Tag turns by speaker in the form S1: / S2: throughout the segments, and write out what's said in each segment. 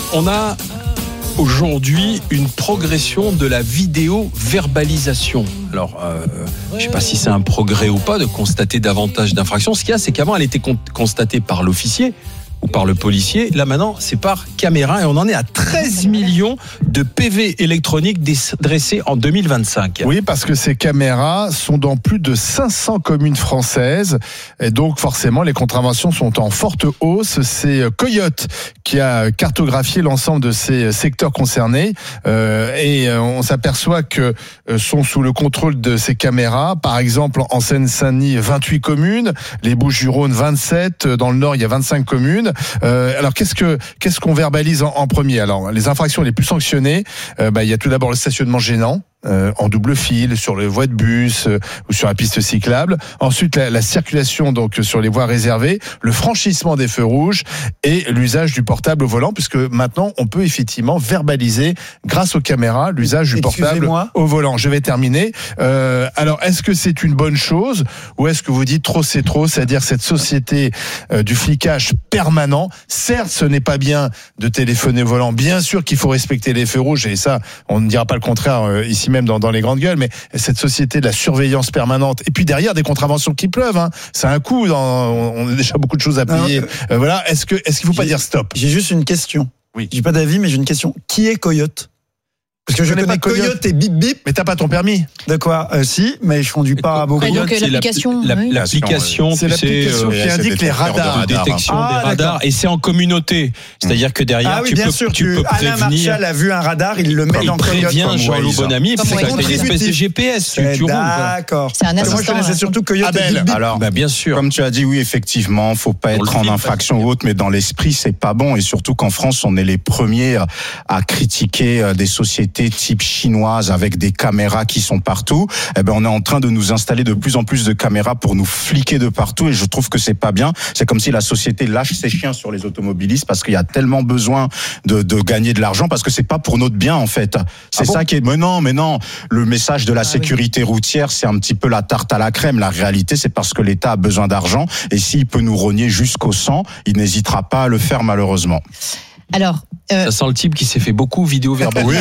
S1: On a aujourd'hui une progression de la vidéo-verbalisation. Alors, je ne sais pas si c'est un progrès ou pas de constater davantage d'infractions. Ce qu'il y a, c'est qu'avant, elle était constatée par l'officier ou par le policier. Là, maintenant, c'est par caméra et on en est à 13 millions de PV électroniques dressés en 2025.
S2: Oui, parce que ces caméras sont dans plus de 500 communes françaises et donc forcément, les contraventions sont en forte hausse. C'est Coyote qui a cartographié l'ensemble de ces secteurs concernés et on s'aperçoit que sont sous le contrôle de ces caméras. Par exemple, en Seine-Saint-Denis, 28 communes, les Bouches-du-Rhône, 27, dans le Nord, il y a 25 communes. Alors qu'est-ce qu'on verbalise en premier? Alors les infractions les plus sanctionnées, il y a tout d'abord le stationnement gênant. En double fil, sur les voies de bus ou sur la piste cyclable. Ensuite, la circulation donc sur les voies réservées, le franchissement des feux rouges et l'usage du portable au volant, puisque maintenant on peut effectivement verbaliser grâce aux caméras l'usage du portable au volant. Je vais terminer. Alors, est-ce que c'est une bonne chose ou est-ce que vous dites trop c'est trop, c'est-à-dire cette société du flicage permanent? Certes, ce n'est pas bien de téléphoner au volant. Bien sûr qu'il faut respecter les feux rouges et ça, on ne dira pas le contraire ici même dans les grandes gueules, mais cette société de la surveillance permanente, et puis derrière des contraventions qui pleuvent, hein. C'est un coup, on a déjà beaucoup de choses à payer. Voilà, est-ce qu'il ne faut pas dire stop?
S3: J'ai juste une question.
S2: Oui.
S3: J'ai pas d'avis, mais j'ai une question. Qui est Coyote? Parce que je connais Coyote et Bip Bip.
S2: Mais t'as pas ton permis?
S3: De quoi? Si, mais je conduis pas beaucoup.
S1: Coyote,
S4: donc
S1: l'application,
S2: C'est l'application qui indique les radars.
S1: De détection des radars, et c'est en communauté. C'est-à-dire que derrière, tu peux
S3: Alain
S1: prévenir.
S3: Martial a vu un radar, il le met dans Coyote.
S1: Il prévient Jean-Loup Bonamy,
S4: Comme
S1: c'est une espèce de GPS. Tu roules.
S3: D'accord.
S4: C'est un assistant.
S3: Moi, je connaissais surtout Coyote et Bip Bip.
S5: Alors,
S1: bien sûr.
S5: comme tu as dit, oui, effectivement, faut pas être en infraction ou autre, mais dans l'esprit, c'est pas bon. Et surtout qu'en France, on est les premiers à critiquer des sociétés type chinoise avec des caméras qui sont partout. Eh ben, on est en train de nous installer de plus en plus de caméras pour nous fliquer de partout, et je trouve que c'est pas bien. C'est comme si la société lâche ses chiens sur les automobilistes parce qu'il y a tellement besoin de gagner de l'argent, parce que c'est pas pour notre bien, en fait. C'est ça qui est, mais non. Le message de la sécurité routière, c'est un petit peu la tarte à la crème. La réalité, c'est parce que l'État a besoin d'argent, et s'il peut nous rogner jusqu'au sang, il n'hésitera pas à le faire, malheureusement.
S4: Alors,
S1: ça sent le type qui s'est fait beaucoup vidéo verbal.
S5: Oui.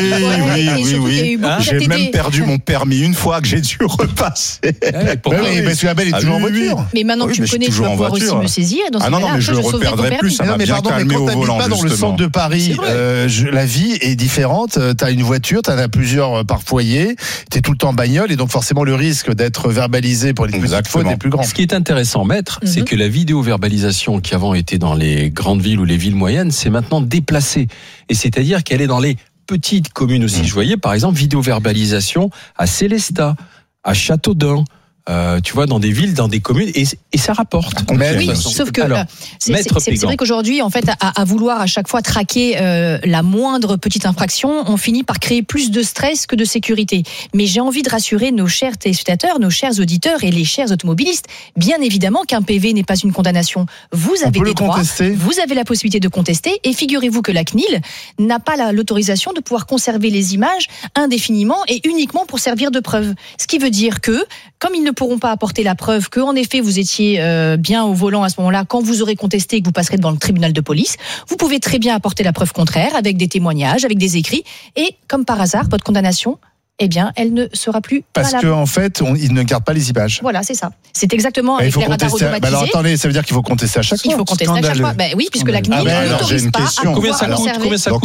S5: J'ai même
S4: TTD.
S5: perdu mon permis une fois que j'ai dû repasser.
S2: Oui, parce que la belle est toujours en voiture.
S4: Mais maintenant que tu me connais, tu vas pouvoir aussi me saisir. Dans ce
S5: non,
S4: cas-là,
S5: mais je
S4: après,
S5: le reperdrai plus. Ça m'a bien calmé au volant,
S2: pas dans le centre de Paris. La vie est différente. T'as une voiture, t'en as plusieurs par foyer. T'es tout le temps en bagnole, et donc forcément le risque d'être verbalisé pour les petites fautes est plus grand.
S1: Ce qui est intéressant, maître, c'est que la vidéo-verbalisation qui avant était dans les grandes villes ou les villes moyennes, c'est maintenant déplacée. Et c'est-à-dire qu'elle est dans les petites communes aussi. Je voyais par exemple vidéo-verbalisation à Célestat, à Châteaudun. Tu vois, dans des villes, dans des communes, et ça rapporte.
S4: Oui, sauf que c'est vrai qu'aujourd'hui, en fait, à vouloir à chaque fois traquer la moindre petite infraction, on finit par créer plus de stress que de sécurité. Mais j'ai envie de rassurer nos chers téléspectateurs, nos chers auditeurs et les chers automobilistes. Bien évidemment qu'un PV n'est pas une condamnation. Vous avez des droits, vous avez la possibilité de contester, et figurez-vous que la CNIL n'a pas l'autorisation de pouvoir conserver les images indéfiniment et uniquement pour servir de preuve. Ce qui veut dire que, comme ils ne pourront pas apporter la preuve que, en effet, vous étiez bien au volant à ce moment-là, quand vous aurez contesté et que vous passerez devant le tribunal de police, vous pouvez très bien apporter la preuve contraire avec des témoignages, avec des écrits, et comme par hasard, votre condamnation, eh bien, elle ne sera plus
S2: parce
S4: valable.
S2: qu'en fait, ils ne gardent pas les images.
S4: Voilà, c'est ça. C'est exactement avec les radars automatisés.
S2: Alors attendez, ça veut dire qu'il faut contester à chaque fois.
S4: Il faut contester à chaque fois. Oui, puisque la CNIL n'autorise pas à pouvoir conserver.
S1: Combien ça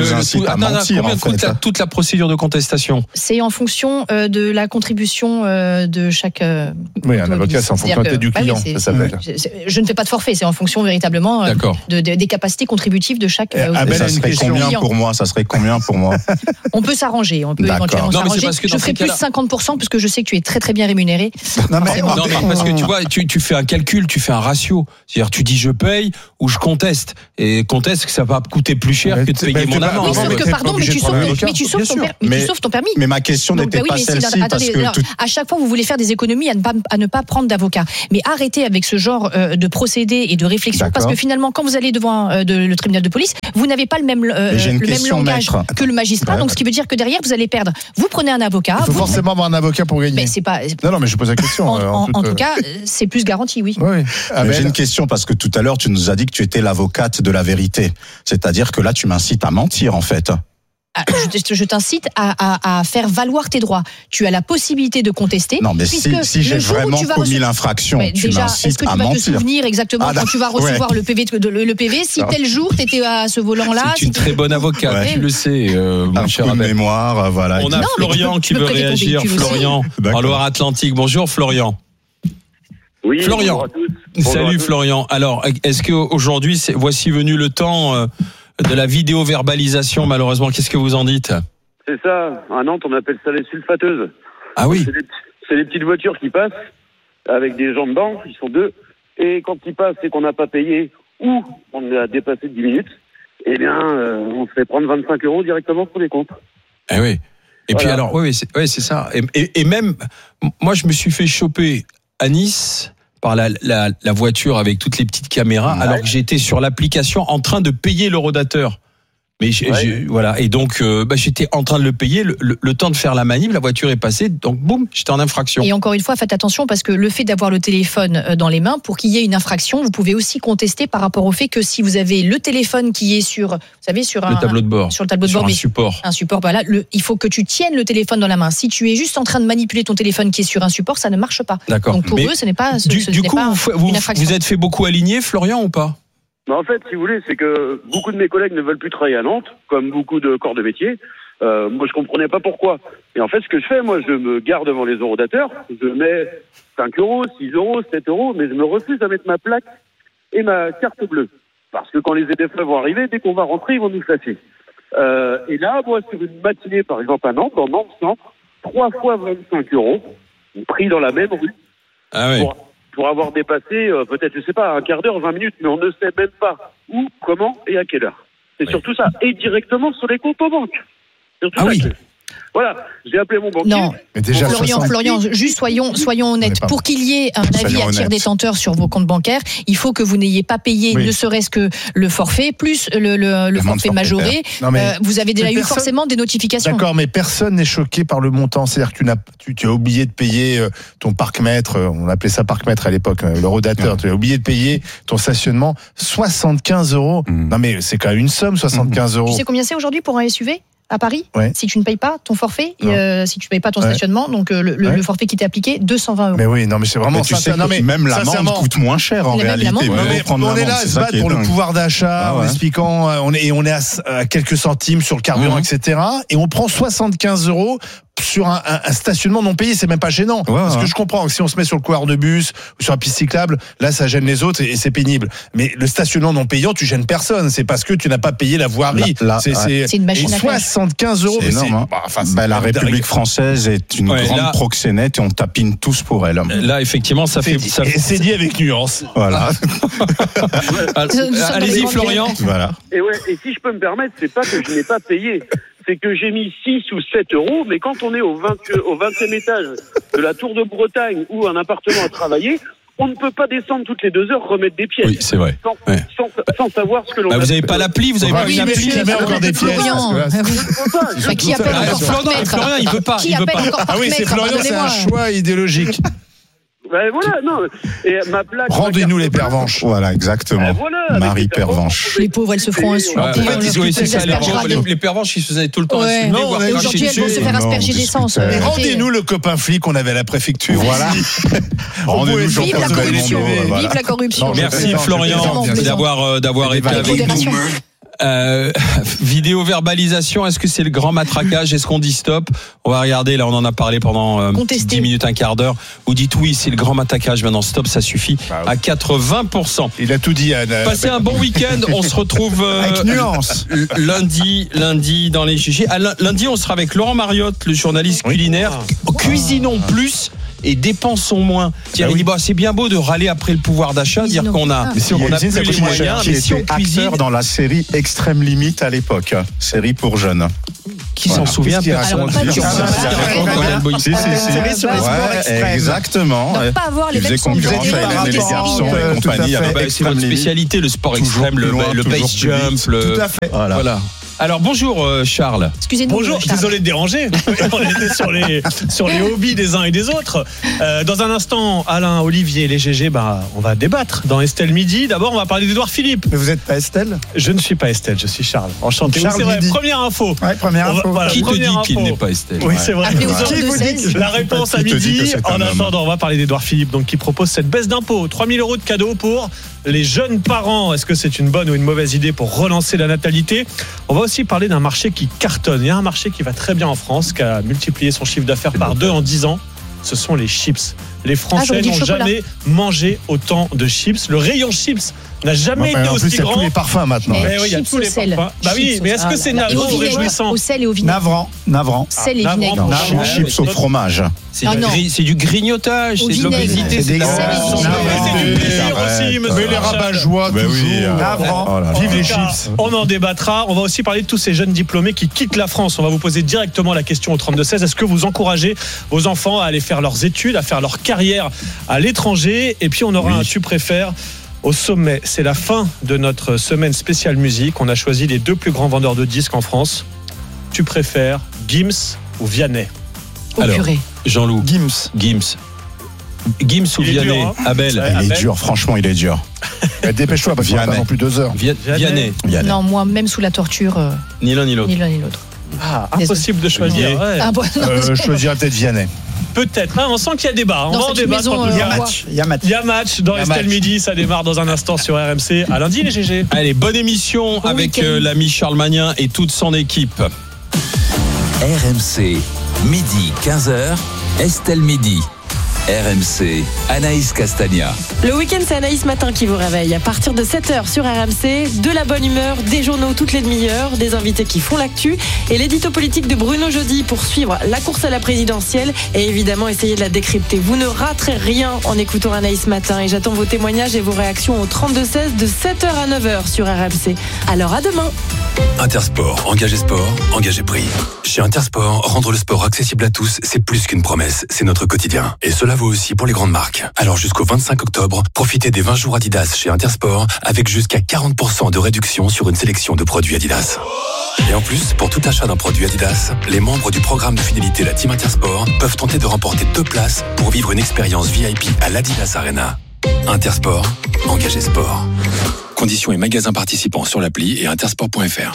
S1: coûte toute la procédure de contestation? C'est
S4: en fonction de la contribution de chaque.
S2: Oui, un avocat, c'est en fonction du client. Ça s'appelle.
S4: Je ne fais pas de forfait, c'est en fonction véritablement des capacités contributives de chaque.
S5: Ça serait combien pour moi? Ça serait combien pour moi?
S4: On peut s'arranger, on peut éventuellement s'arranger. Je ferai plus 50% puisque je sais que tu es très très bien rémunéré.
S1: Non mais parce que tu vois, tu fais un calcul, tu fais un ratio. C'est-à-dire tu dis je paye ou je conteste. Et conteste que ça va coûter plus cher que de payer mon amende.
S4: Mais tu sauves ton permis.
S5: Mais ma question n'était pas celle-ci.
S4: À chaque fois, vous voulez faire des économies à ne pas prendre d'avocat. Mais arrêtez avec ce genre de procédé et de réflexion, parce que finalement, quand vous allez devant le tribunal de police, vous n'avez pas le même langage que le magistrat. Donc, ce qui veut dire que derrière, vous allez perdre. Vous prenez un avocat.
S2: Il faut forcément avoir un avocat pour gagner.
S4: Mais c'est pas.
S2: Non, mais je pose la question.
S4: En tout cas, c'est plus garanti, oui.
S5: J'ai une question parce que tout à l'heure, tu nous as dit que tu étais l'avocate de la vérité. C'est-à-dire que là, tu m'incites à mentir, en fait.
S4: Je t'incite à faire valoir tes droits. Tu as la possibilité de contester.
S5: Non, mais si j'ai vraiment commis l'infraction, tu m'incites à mentir. Est-ce que tu vas te souvenir
S4: exactement quand tu vas recevoir le PV, si tel jour tu étais à ce volant-là?
S1: C'est une très bonne avocate, tu le sais, mon cher Abel.
S5: Mémoire, voilà.
S1: On a Florian qui veut réagir. Florian, en Loire-Atlantique. Bonjour Florian.
S6: Oui,
S1: Florian.
S6: bonjour à tous.
S1: Salut Florian. Alors, est-ce qu'aujourd'hui, voici venu le temps de la vidéo-verbalisation, malheureusement, qu'est-ce que vous en dites?
S6: C'est ça, à Nantes on appelle ça les sulfateuses.
S1: Ah oui.
S6: C'est les petites voitures qui passent avec des gens dedans, ils sont deux, et quand ils passent et qu'on n'a pas payé ou on a dépassé de 10 minutes, eh bien on se fait prendre 25 € directement pour les comptes.
S1: Eh oui. Et voilà. Puis alors, oui, c'est ça. Et même, moi je me suis fait choper à Nice par la voiture avec toutes les petites caméras, alors que j'étais sur l'application en train de payer le rodateur. Mais voilà, et donc j'étais en train de le payer, le temps de faire la manip, la voiture est passée, donc boum, j'étais en infraction.
S4: Et encore une fois, faites attention parce que le fait d'avoir le téléphone dans les mains, pour qu'il y ait une infraction, vous pouvez aussi contester par rapport au fait que si vous avez le téléphone qui est sur, vous savez, sur
S1: le tableau de bord,
S4: mais
S1: support.
S4: Un support, voilà, il faut que tu tiennes le téléphone dans la main. Si tu es juste en train de manipuler ton téléphone qui est sur un support, ça ne marche pas.
S1: D'accord.
S4: Donc pour eux, ce n'est pas
S1: une infraction. Vous êtes fait beaucoup aligner, Florian, ou pas?
S6: En fait, si vous voulez, c'est que beaucoup de mes collègues ne veulent plus travailler à Nantes, comme beaucoup de corps de métier. Moi, je comprenais pas pourquoi. Et en fait, ce que je fais, moi, je me gare devant les eurodateurs, je mets 5 €, 6 €, 7 €, mais je me refuse à mettre ma plaque et ma carte bleue. Parce que quand les ZFE vont arriver, dès qu'on va rentrer, ils vont nous chasser. Et là, moi, sur une matinée, par exemple, à Nantes, dans Nantes Centre, 3 fois 25 €, pris dans la même rue.
S1: Ah oui.
S6: Pour avoir dépassé, peut-être, je sais pas, un quart d'heure, 20 minutes, mais on ne sait même pas où, comment et à quelle heure. C'est surtout ça. Et directement sur les comptes en banque.
S1: Ah oui.
S6: Voilà, j'ai appelé mon banquier.
S4: Non, mais déjà, Florian, juste soyons honnêtes. Pour qu'il y ait un avis à tiers détenteur sur vos comptes bancaires, il faut que vous n'ayez pas payé ne serait-ce que le forfait, plus le forfait majoré. Vous avez déjà eu forcément des notifications.
S2: D'accord, mais personne n'est choqué par le montant. C'est-à-dire que tu as oublié de payer ton parc-mètre, on appelait ça parc-mètre à l'époque, le rodateur, tu as oublié de payer ton stationnement, 75 €. Non mais c'est quand même une somme, 75 €.
S4: Tu sais combien c'est aujourd'hui pour un SUV ? À Paris, si tu ne payes pas ton forfait, si tu ne payes pas ton stationnement, donc le forfait qui t'est appliqué, 220 €.
S2: Mais oui, non, mais c'est vraiment
S5: ça. Tu sais que même l'amende coûte moins cher en réalité.
S2: On est là à se battre pour le pouvoir d'achat, en expliquant, on est à quelques centimes sur le carburant, etc. Et on prend 75 € sur un stationnement non payé, c'est même pas gênant. Parce que je comprends que si on se met sur le couloir de bus ou sur la piste cyclable, là ça gêne les autres et c'est pénible. Mais le stationnement non payant, tu gênes personne. C'est parce que tu n'as pas payé la voirie.
S4: C'est une machine à
S2: 75 €.
S5: C'est énorme. La République française est une grande proxénète et on tapine tous pour elle.
S1: Là, effectivement, ça fait.
S2: Et c'est dit avec nuance.
S5: Voilà.
S1: Allez-y, Florian.
S5: Voilà.
S6: Et si je peux me permettre, c'est pas que je n'ai pas payé. C'est que j'ai mis 6 ou 7 €, mais quand on est au 20e étage de la Tour de Bretagne ou un appartement à travailler, on ne peut pas descendre toutes les 2 heures, remettre des pièces.
S1: Oui, c'est vrai.
S6: Sans savoir ce que l'on a.
S1: Vous n'avez pas l'appli, vous n'avez pas une appli.
S2: Qui met encore des pièces.
S4: Qui appelle encore
S1: Florian, il veut pas.
S2: Ah oui, c'est Florian, c'est un choix idéologique.
S6: Ben voilà, non. Et ma plaque.
S2: Rendez-nous les pervenches.
S5: Voilà, exactement.
S6: Voilà,
S5: Marie Pervenche.
S4: Les pauvres, elles se feront insulter.
S1: Les pervenches, ils se faisaient tout le temps insulter.
S2: Non,
S4: aujourd'hui, elles vont se faire asperger d'essence.
S2: Rendez-nous le copain flic qu'on avait à la préfecture.
S5: Voilà.
S2: Rendez-nous
S4: Vive la corruption. Vive la corruption.
S1: Merci Florian d'avoir été avec nous. Vidéo verbalisation, est-ce que c'est le grand matraquage? Est-ce qu'on dit stop? On va regarder, là on en a parlé pendant 10 minutes, un quart d'heure. Vous dites oui, c'est le grand matraquage, maintenant stop, ça suffit à 80%.
S2: Il a tout dit, Anne.
S1: Passez un bon week-end, on se retrouve
S5: avec nuance.
S1: lundi dans les GG. Lundi on sera avec Laurent Mariotte, le journaliste culinaire. Cuisinons plus et dépensons moins. Thierry dit c'est bien beau de râler après le pouvoir d'achat, dire qu'on a plus les moyens, mais si on cuisine
S5: dans la série Extrême Limite à l'époque, série pour jeunes.
S1: Qui s'en souvient?
S5: Personne. Exactement.
S4: Ne pas avoir les mêmes
S5: concurrence à Hélène et les garçons et compagnie.
S1: C'est votre spécialité, le sport extrême, le base jump.
S5: Tout à fait.
S1: Voilà. Alors bonjour Charles.
S4: Excusez-nous.
S7: Bonjour,
S4: Charles.
S7: désolé de déranger. On était sur les hobbies des uns et des autres. Dans un instant, Alain, Olivier et les GG, on va débattre dans Estelle Midi. D'abord, on va parler d'Édouard Philippe.
S3: Mais vous n'êtes pas Estelle ?
S7: Je ne suis pas Estelle, je suis Charles. Enchanté.
S3: Charles
S7: oui, c'est vrai.
S3: Midi.
S7: Première info.
S3: Ouais, première info.
S7: Voilà,
S1: Qui te
S7: première
S1: dit qu'il
S7: info.
S1: n'est pas Estelle?
S7: Oui, c'est vrai.
S4: Appelez au
S3: Qui vous
S4: 32-16.
S7: La réponse à
S5: Qui te dit
S7: midi.
S5: que c'est
S7: En
S5: un homme?
S7: attendant, on va parler d'Édouard Philippe, donc qui propose cette baisse d'impôt, 3 000 € de cadeaux pour les jeunes parents. Est-ce que c'est une bonne ou une mauvaise idée pour relancer la natalité? On va aussi parler d'un marché qui cartonne. Il y a un marché qui va très bien en France, qui a multiplié son chiffre d'affaires par 2 en 10 ans. Ce sont les chips. Les Français
S4: j'aurais dit
S7: n'ont
S4: chocolat.
S7: jamais mangé autant de chips. Le rayon chips n'a jamais été
S2: En plus,
S7: aussi
S2: il y a
S7: grand.
S2: tous les parfums maintenant.
S4: Mais
S7: Mais oui, il y a
S4: chips
S7: tous
S4: au
S7: les
S4: sel.
S7: parfums. Bah oui,
S4: Chips
S7: mais
S4: au-
S7: est-ce que c'est
S4: là, là. Et
S7: navrant
S4: au
S7: ou
S4: vinaigre,
S7: réjouissant?
S4: au sel et au vinaigre.
S3: Navrant.
S4: Sel et
S7: navrant.
S4: vinaigre.
S7: Non.
S5: Chips au fromage.
S1: C'est
S4: Ah non.
S1: c'est du grignotage,
S4: Au
S1: c'est de
S4: vinaigre.
S1: l'obésité.
S3: C'est dégueulasse.
S4: Sel et
S7: Mais
S4: vinaigre.
S7: c'est du plaisir aussi, monsieur
S2: Mais les
S7: Marchal.
S2: rabat-joie,
S5: Ben oui,
S2: toujours.
S3: Navrant.
S5: Oh là là.
S2: Vive les
S7: En tout cas,
S2: chips.
S7: On en débattra. On va aussi parler de tous ces jeunes diplômés qui quittent la France. On va vous poser directement la question au 32-16. Est-ce que vous encouragez vos enfants à aller faire leurs études, à faire leur carrière à l'étranger? Et puis on aura un tu préfères au sommet. C'est la fin de notre semaine spéciale musique. On a choisi les 2 plus grands vendeurs de disques en France. Tu préfères Gims ou Vianney?
S4: Au
S1: Alors,
S4: purée.
S1: Jean-Loup.
S3: Gims.
S1: Gims ou
S7: Il est
S1: Vianney?
S7: dur, hein.
S1: Abel.
S7: Ouais.
S5: Il est
S7: Abel.
S5: dur, franchement, il est dur.
S2: Dépêche-toi, parce qu'on n'a pas
S5: Vianney.
S2: non plus 2 heures.
S1: Vianney.
S5: Vianney.
S4: Non, moi, même sous la torture,
S1: Ni l'un ni l'autre.
S4: ni l'un ni l'autre.
S7: Ah, impossible de choisir.
S1: Olivier.
S7: Ouais.
S4: Ah, bon, non.
S2: Je choisirais peut-être Vianney.
S7: Peut-être. Ah, on sent qu'il y a débat. On
S4: Dans
S7: va en
S4: cette
S7: débattre.
S4: maison,
S7: en tout
S3: Il y a
S7: cas.
S3: match. Il y a match.
S7: Il y a match dans
S2: Il y a
S7: Estelle
S2: match.
S7: Midi. Ça démarre dans un instant sur RMC. À lundi, les GG.
S1: Allez, bonne émission
S4: Bon
S1: avec
S4: week-end.
S1: l'ami Charles Magnin et toute son équipe.
S8: RMC, midi 15h, Estelle Midi. RMC, Anaïs Castagna.
S9: Le week-end, c'est Anaïs Matin qui vous réveille. À partir de 7h sur RMC, de la bonne humeur, des journaux toutes les demi-heures, des invités qui font l'actu et l'édito politique de Bruno Jeudi pour suivre la course à la présidentielle et évidemment essayer de la décrypter. Vous ne raterez rien en écoutant Anaïs Matin et j'attends vos témoignages et vos réactions au 32-16 de 7h à 9h sur RMC. Alors à demain.
S8: Intersport, engagé sport, engagé prix. Chez Intersport, rendre le sport accessible à tous, c'est plus qu'une promesse, c'est notre quotidien. Et cela vaut aussi pour les grandes marques. Alors jusqu'au 25 octobre, profitez des 20 jours Adidas chez Intersport avec jusqu'à 40% de réduction sur une sélection de produits Adidas. Et en plus, pour tout achat d'un produit Adidas, les membres du programme de fidélité La Team Intersport peuvent tenter de remporter 2 places pour vivre une expérience VIP à l'Adidas Arena. Intersport, engagé sport. Conditions et magasins participants sur l'appli et intersport.fr.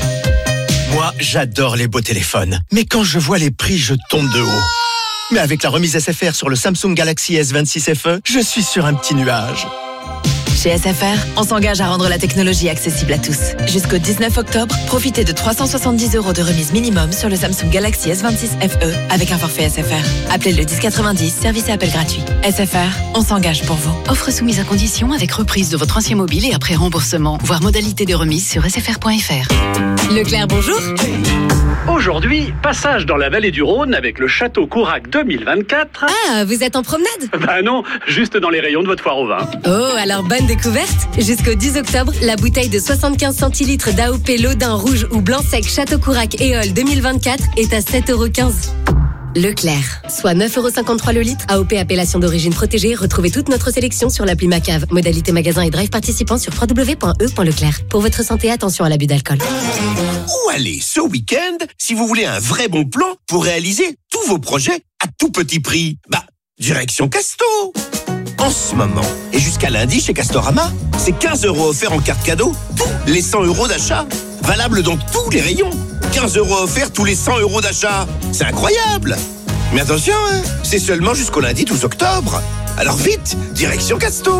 S10: Moi, j'adore les beaux téléphones. Mais quand je vois les prix, je tombe de haut. Mais avec la remise SFR sur le Samsung Galaxy S26 FE, je suis sur un petit nuage.
S11: Chez SFR, on s'engage à rendre la technologie accessible à tous. Jusqu'au 19 octobre, profitez de 370 € de remise minimum sur le Samsung Galaxy S26 FE avec un forfait SFR. Appelez le 1090, service et appel gratuit. SFR, on s'engage pour vous.
S12: Offre soumise à condition avec reprise de votre ancien mobile et après remboursement. Voir modalité de remise sur sfr.fr.
S11: Leclerc, bonjour.
S13: Aujourd'hui, passage dans la vallée du Rhône avec le Château Courac 2024.
S11: Ah, vous êtes en promenade?
S13: Bah non, juste dans les rayons de votre foire au vin.
S11: Oh, alors bonne découverte. Jusqu'au 10 octobre, la bouteille de 75 centilitres d'AOP Lodin rouge ou blanc sec Château Courac Éole 2024 est à 7,15 €. Leclerc, soit 9,53 € le litre. AOP appellation d'origine protégée. Retrouvez toute notre sélection sur l'appli Macave. Modalité magasin et drive participant sur www.e.leclerc. Pour votre santé, attention à l'abus d'alcool.
S10: Où aller ce week-end si vous voulez un vrai bon plan pour réaliser tous vos projets à tout petit prix? Bah, direction Casto. En ce moment, et jusqu'à lundi chez Castorama, c'est 15 € offerts en carte cadeau, tous les 100 € d'achat. Valable dans tous les rayons. 15 € offerts tous les 100 € d'achat. C'est incroyable. Mais attention, hein, c'est seulement jusqu'au lundi 12 octobre. Alors vite, direction Casto.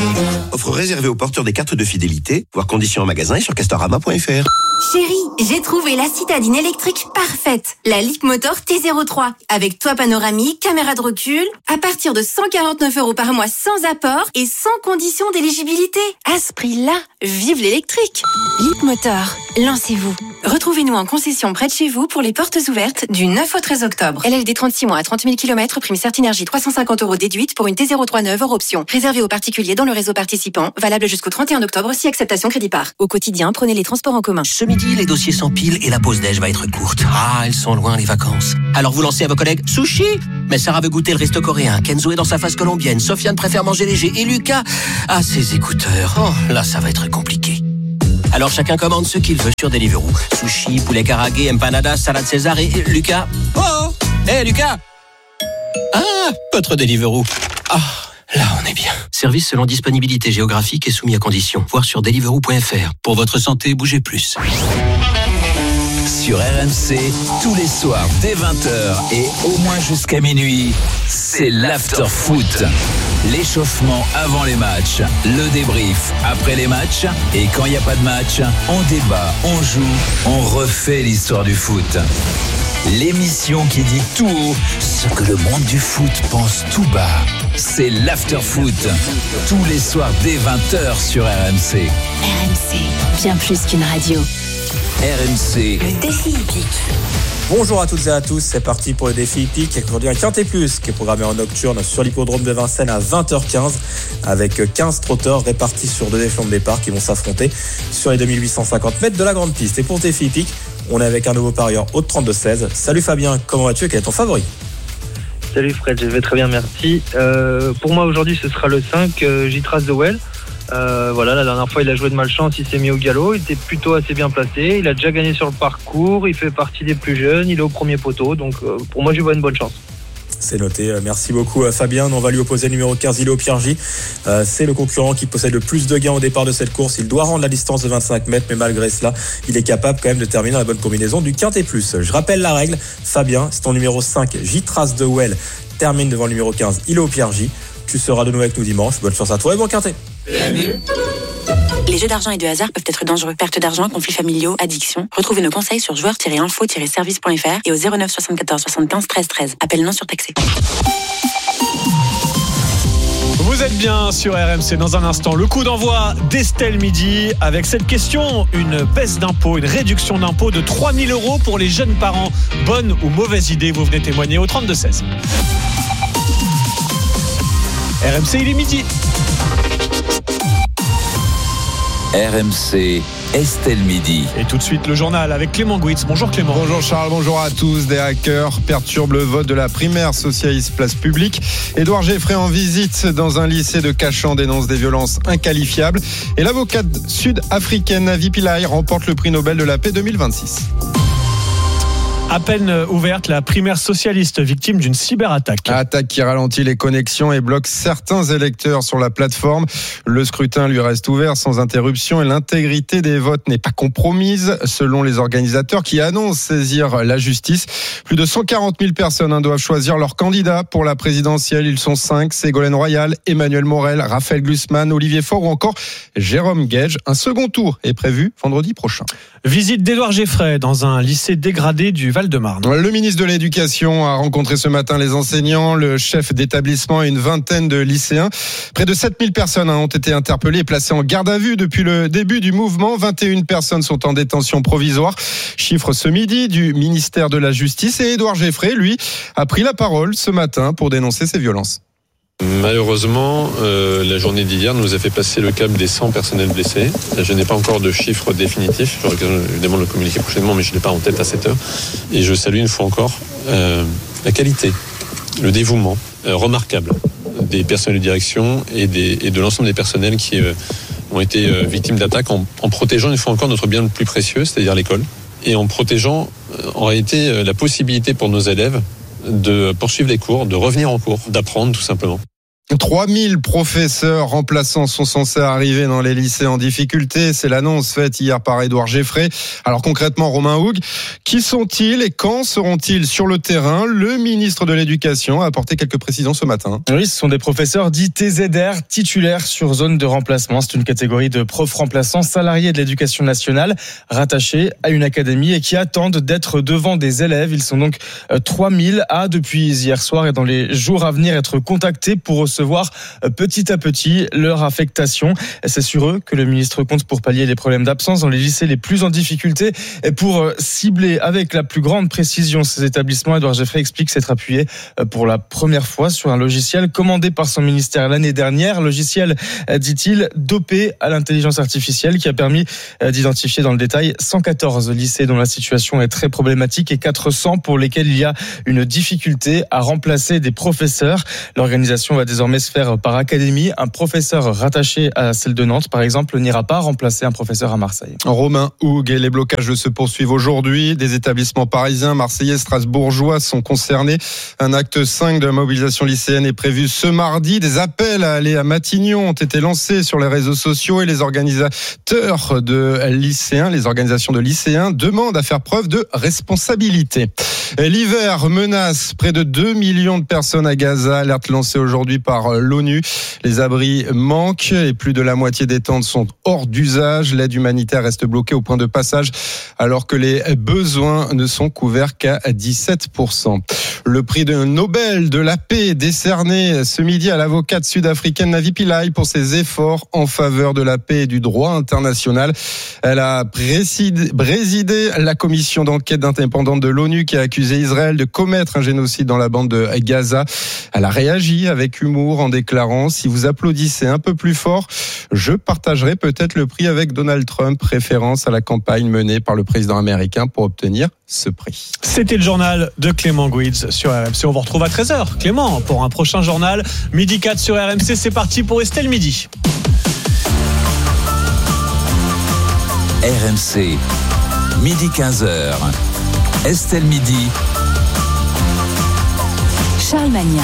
S10: Offre réservée aux porteurs des cartes de fidélité. Voir conditions en magasin et sur castorama.fr.
S14: Chérie, j'ai trouvé la citadine électrique parfaite. La Leapmotor T03. Avec toit panoramique, caméra de recul. À partir de 149 € par mois sans apport et sans condition d'éligibilité. À ce prix-là, vive l'électrique. Leapmotor, lancez-vous. Retrouvez-nous en concession près de chez vous pour les portes ouvertes du 9 au 13 octobre. LLD 36 mois à 30 000 km, prime Certinergie 350 € déduite pour une T03 neuve hors option. Réservé aux particuliers dans le réseau participant. Valable jusqu'au 31 octobre si acceptation crédit par. Au quotidien, prenez les transports en commun.
S10: Ce midi, les dossiers s'empilent et la pause déj va être courte. Ah, elles sont loin les vacances. Alors vous lancez à vos collègues sushi. Mais Sarah veut goûter le resto coréen. Kenzo est dans sa phase colombienne. Sofiane préfère manger léger. Et Lucas a ses écouteurs. Oh, là, ça va être compliqué.
S15: Alors chacun commande ce qu'il veut sur Deliveroo. Sushi, poulet Karagé, empanada, salade César et Lucas. Oh, Lucas. Ah, votre Deliveroo. Ah, là on est bien. Service selon disponibilité géographique et soumis à conditions. Voir sur deliveroo.fr. Pour votre santé, bougez plus.
S16: Sur RMC, tous les soirs dès 20h et au moins jusqu'à minuit, c'est l'after-foot. L'échauffement avant les matchs, le débrief après les matchs et quand il n'y a pas de match, on débat, on joue, on refait l'histoire du foot. L'émission qui dit tout haut ce que le monde du foot pense tout bas. C'est l'after-foot. Tous les soirs dès 20h sur RMC.
S11: RMC, bien plus qu'une radio.
S16: RMC.
S11: Le défi hippique.
S17: Bonjour à toutes et à tous, c'est parti pour le défi hippique. Aujourd'hui un Quintet Plus qui est programmé en nocturne sur l'hippodrome de Vincennes à 20h15 avec 15 trotteurs répartis sur 2 échelons de départ qui vont s'affronter sur les 2850 mètres de la grande piste. Et pour le défi hippique, on est avec un nouveau parieur au 32-16. Salut Fabien, comment vas-tu et quel est ton favori?
S18: Salut Fred, je vais très bien, merci. Pour moi aujourd'hui ce sera le 5, J-Trace de Well. Voilà, la dernière fois il a joué de malchance, il s'est mis au galop, il était plutôt assez bien placé, il a déjà gagné sur le parcours, il fait partie des plus jeunes, il est au premier poteau, donc pour moi je lui vois une bonne chance.
S17: C'est noté, merci beaucoup Fabien. On va lui opposer le numéro 15, Ileo Piergi. C'est le concurrent qui possède le plus de gains au départ de cette course. Il doit rendre la distance de 25 mètres, mais malgré cela, il est capable quand même de terminer la bonne combinaison du Quintet Plus. Je rappelle la règle, Fabien, c'est ton numéro 5, J-Trace de Well, termine devant le numéro 15, Ileo Piergi. Tu seras de nouveau avec nous dimanche. Bonne chance à toi et bon Quintet.
S19: Les jeux d'argent et de hasard peuvent être dangereux. Perte d'argent, conflits familiaux, addiction. Retrouvez nos conseils sur joueurs-info-service.fr et au 09 74 75 13 13. Appel non surtaxé.
S7: Vous êtes bien sur RMC. Dans un instant, le coup d'envoi d'Estelle Midi avec cette question, une baisse d'impôt, une réduction d'impôt de 3 000 € pour les jeunes parents. Bonne ou mauvaise idée? Vous venez témoigner au 32-16. RMC, il est midi.
S16: RMC, Estelle Midi.
S7: Et tout de suite le journal avec Clément Gouitz. Bonjour Clément.
S2: Bonjour Charles, bonjour à tous. Des hackers perturbent le vote de la primaire socialiste place publique. Édouard Geffray en visite dans un lycée de Cachan dénonce des violences inqualifiables. Et l'avocate sud-africaine Navi Pillay remporte le prix Nobel de la paix 2026.
S7: À peine ouverte, la primaire socialiste victime d'une cyberattaque.
S2: Attaque qui ralentit les connexions et bloque certains électeurs sur la plateforme. Le scrutin lui reste ouvert sans interruption et l'intégrité des votes n'est pas compromise selon les organisateurs qui annoncent saisir la justice. Plus de 140 000 personnes doivent choisir leur candidat pour la présidentielle. Ils sont 5, Ségolène Royal, Emmanuel Morel, Raphaël Glucksmann, Olivier Faure ou encore Jérôme Gage. Un second tour est prévu vendredi prochain.
S7: Visite d'Édouard Geffray dans un lycée dégradé du Val-de-Marne.
S2: Le ministre de l'Éducation a rencontré ce matin les enseignants, le chef d'établissement et une vingtaine de lycéens. Près de 7000 personnes ont été interpellées et placées en garde à vue depuis le début du mouvement. 21 personnes sont en détention provisoire. Chiffre ce midi du ministère de la Justice. Et Édouard Geffray, lui, a pris la parole ce matin pour dénoncer ces violences.
S20: Malheureusement, la journée d'hier nous a fait passer le cap des 100 personnels blessés. Je n'ai pas encore de chiffre définitif. J'aurai l'occasion évidemment de le communiquer prochainement, mais je ne l'ai pas en tête à cette heure. Et je salue une fois encore la qualité, le dévouement remarquable des personnels de direction et de l'ensemble des personnels qui ont été victimes d'attaques en protégeant une fois encore notre bien le plus précieux, c'est-à-dire l'école, et en protégeant en réalité la possibilité pour nos élèves de poursuivre les cours, de revenir en cours, d'apprendre tout simplement.
S2: 3000 professeurs remplaçants sont censés arriver dans les lycées en difficulté. C'est l'annonce faite hier par Édouard Geffray. Alors concrètement, Romain Houg, qui sont-ils et quand seront-ils sur le terrain? Le ministre de l'Éducation a apporté quelques précisions ce matin.
S21: Oui, ce sont des professeurs dits TZR, titulaires sur zone de remplacement. C'est une catégorie de profs remplaçants salariés de l'Éducation nationale, rattachés à une académie et qui attendent d'être devant des élèves. Ils sont donc 3000 à, depuis hier soir et dans les jours à venir, être contactés pour recevoir petit à petit leur affectation. C'est sur eux que le ministre compte pour pallier les problèmes d'absence dans les lycées les plus en difficulté et pour cibler avec la plus grande précision ces établissements. Édouard Geffray explique s'être appuyé pour la première fois sur un logiciel commandé par son ministère l'année dernière. Logiciel, dit-il, dopé à l'intelligence artificielle qui a permis d'identifier dans le détail 114 lycées dont la situation est très problématique et 400 pour lesquels il y a une difficulté à remplacer des professeurs. L'organisation va désormais désormais se faire par académie. Un professeur rattaché à celle de Nantes, par exemple, n'ira pas remplacer un professeur à Marseille.
S6: Romain Hugues, et les blocages se poursuivent aujourd'hui. Des établissements parisiens, marseillais, strasbourgeois sont concernés. Un acte 5 de la mobilisation lycéenne est prévu ce mardi. Des appels à aller à Matignon ont été lancés sur les réseaux sociaux et les organisateurs de lycéens, les organisations de lycéens demandent à faire preuve de responsabilité. L'hiver menace près de 2 millions de personnes à Gaza. Alerte lancée aujourd'hui par l'ONU. Les abris manquent et plus de la moitié des tentes sont hors d'usage. L'aide humanitaire reste bloquée au point de passage alors que les besoins ne sont couverts qu'à 17%. Le prix de Nobel de la paix décerné ce midi à l'avocate sud-africaine Navi Pillay pour ses efforts en faveur de la paix et du droit international. Elle a présidé la commission d'enquête indépendante de l'ONU qui a accusé Israël de commettre un génocide dans la bande de Gaza. Elle a réagi avec humour en déclarant « Si vous applaudissez un peu plus fort, je partagerai peut-être le prix avec Donald Trump », référence à la campagne menée par le président américain pour obtenir ce prix.
S7: C'était le journal de Clément Gouitz sur RMC. On vous retrouve à 13h, Clément, pour un prochain journal. Midi 4 sur RMC, c'est parti pour Estelle Midi.
S16: RMC, midi 15h. Estelle Midi.
S11: Charles Magnin.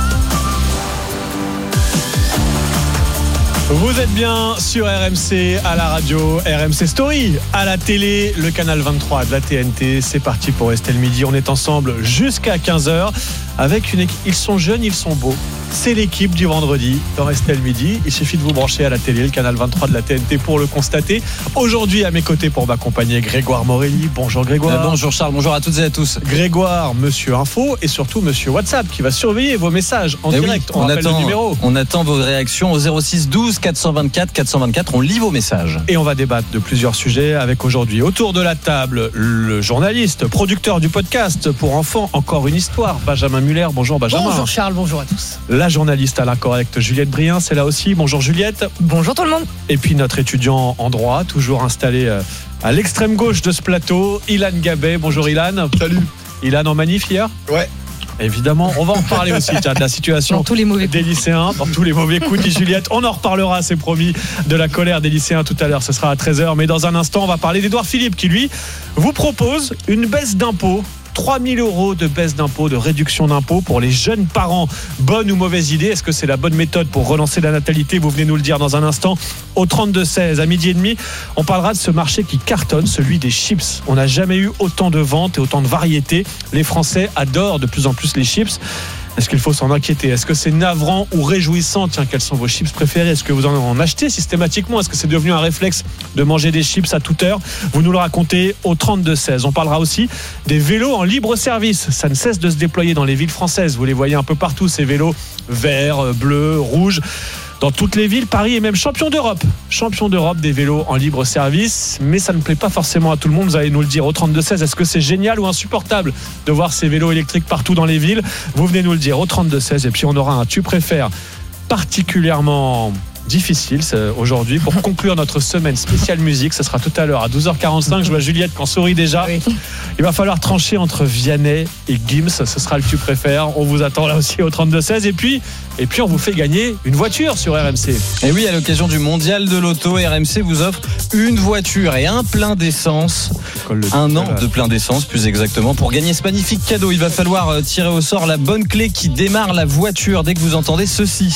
S7: Vous êtes bien sur RMC, à la radio, RMC Story, à la télé, le canal 23 de la TNT. C'est parti pour Estelle Midi. On est ensemble jusqu'à 15h avec une équipe. Ils sont jeunes, ils sont beaux. C'est l'équipe du vendredi dans Estelle Midi. Il suffit de vous brancher à la télé, le canal 23 de la TNT pour le constater. Aujourd'hui, à mes côtés pour m'accompagner, Grégoire Morelli. Bonjour Grégoire.
S22: Bonjour Charles, bonjour à toutes et à tous.
S7: Grégoire, monsieur Info et surtout monsieur WhatsApp qui va surveiller vos messages en direct.
S22: Oui, on attend vos réactions au 06 12 424 424. On lit vos messages.
S7: Et on va débattre de plusieurs sujets avec aujourd'hui autour de la table le journaliste, producteur du podcast pour enfants Encore une histoire, Benjamin Muller. Bonjour Benjamin.
S23: Bonjour Charles, bonjour à tous.
S7: La journaliste à l'incorrect Juliette Brien, c'est là aussi. Bonjour Juliette.
S23: Bonjour tout le monde.
S7: Et puis notre étudiant en droit, toujours installé à l'extrême gauche de ce plateau, Ilan Gabet. Bonjour Ilan.
S24: Salut.
S7: Ilan en manif hier ?
S24: Ouais.
S7: Évidemment, on va en parler aussi de la situation des lycéens, dans tous les mauvais coups, dit Juliette. On en reparlera, c'est promis, de la colère des lycéens tout à l'heure. Ce sera à 13h. Mais dans un instant, on va parler d'Édouard Philippe qui, lui, vous propose une baisse d'impôts. 3 000 € de baisse d'impôts, de réduction d'impôts pour les jeunes parents. Bonne ou mauvaise idée ? Est-ce que c'est la bonne méthode pour relancer la natalité ? Vous venez nous le dire dans un instant. Au 32-16, à midi et demi, on parlera de ce marché qui cartonne, celui des chips. On n'a jamais eu autant de ventes et autant de variétés. Les Français adorent de plus en plus les chips. Est-ce qu'il faut s'en inquiéter ? Est-ce que c'est navrant ou réjouissant ? Tiens, quels sont vos chips préférés ? Est-ce que vous en achetez systématiquement ? Est-ce que c'est devenu un réflexe de manger des chips à toute heure ? Vous nous le racontez au 32-16. On parlera aussi des vélos en libre service. Ça ne cesse de se déployer dans les villes françaises. Vous les voyez un peu partout, ces vélos verts, bleus, rouges. Dans toutes les villes, Paris est même champion d'Europe. Champion d'Europe des vélos en libre service. Mais ça ne plaît pas forcément à tout le monde. Vous allez nous le dire au 32-16. Est-ce que c'est génial ou insupportable de voir ces vélos électriques partout dans les villes ? Vous venez nous le dire au 32-16. Et puis on aura un tu préfères particulièrement difficile aujourd'hui pour conclure notre semaine spéciale musique. Ce sera tout à l'heure à 12h45. Je vois Juliette qui en sourit déjà. Oui. Il va falloir trancher entre Vianney et Gims. Ce sera le tu préfères. On vous attend là aussi au 32-16. Et puis on vous fait gagner une voiture sur RMC.
S22: Et oui, à l'occasion du mondial de l'auto, RMC vous offre une voiture et un plein d'essence. Un an de plein d'essence, plus exactement. Pour gagner ce magnifique cadeau, il va falloir tirer au sort la bonne clé qui démarre la voiture dès que vous entendez ceci.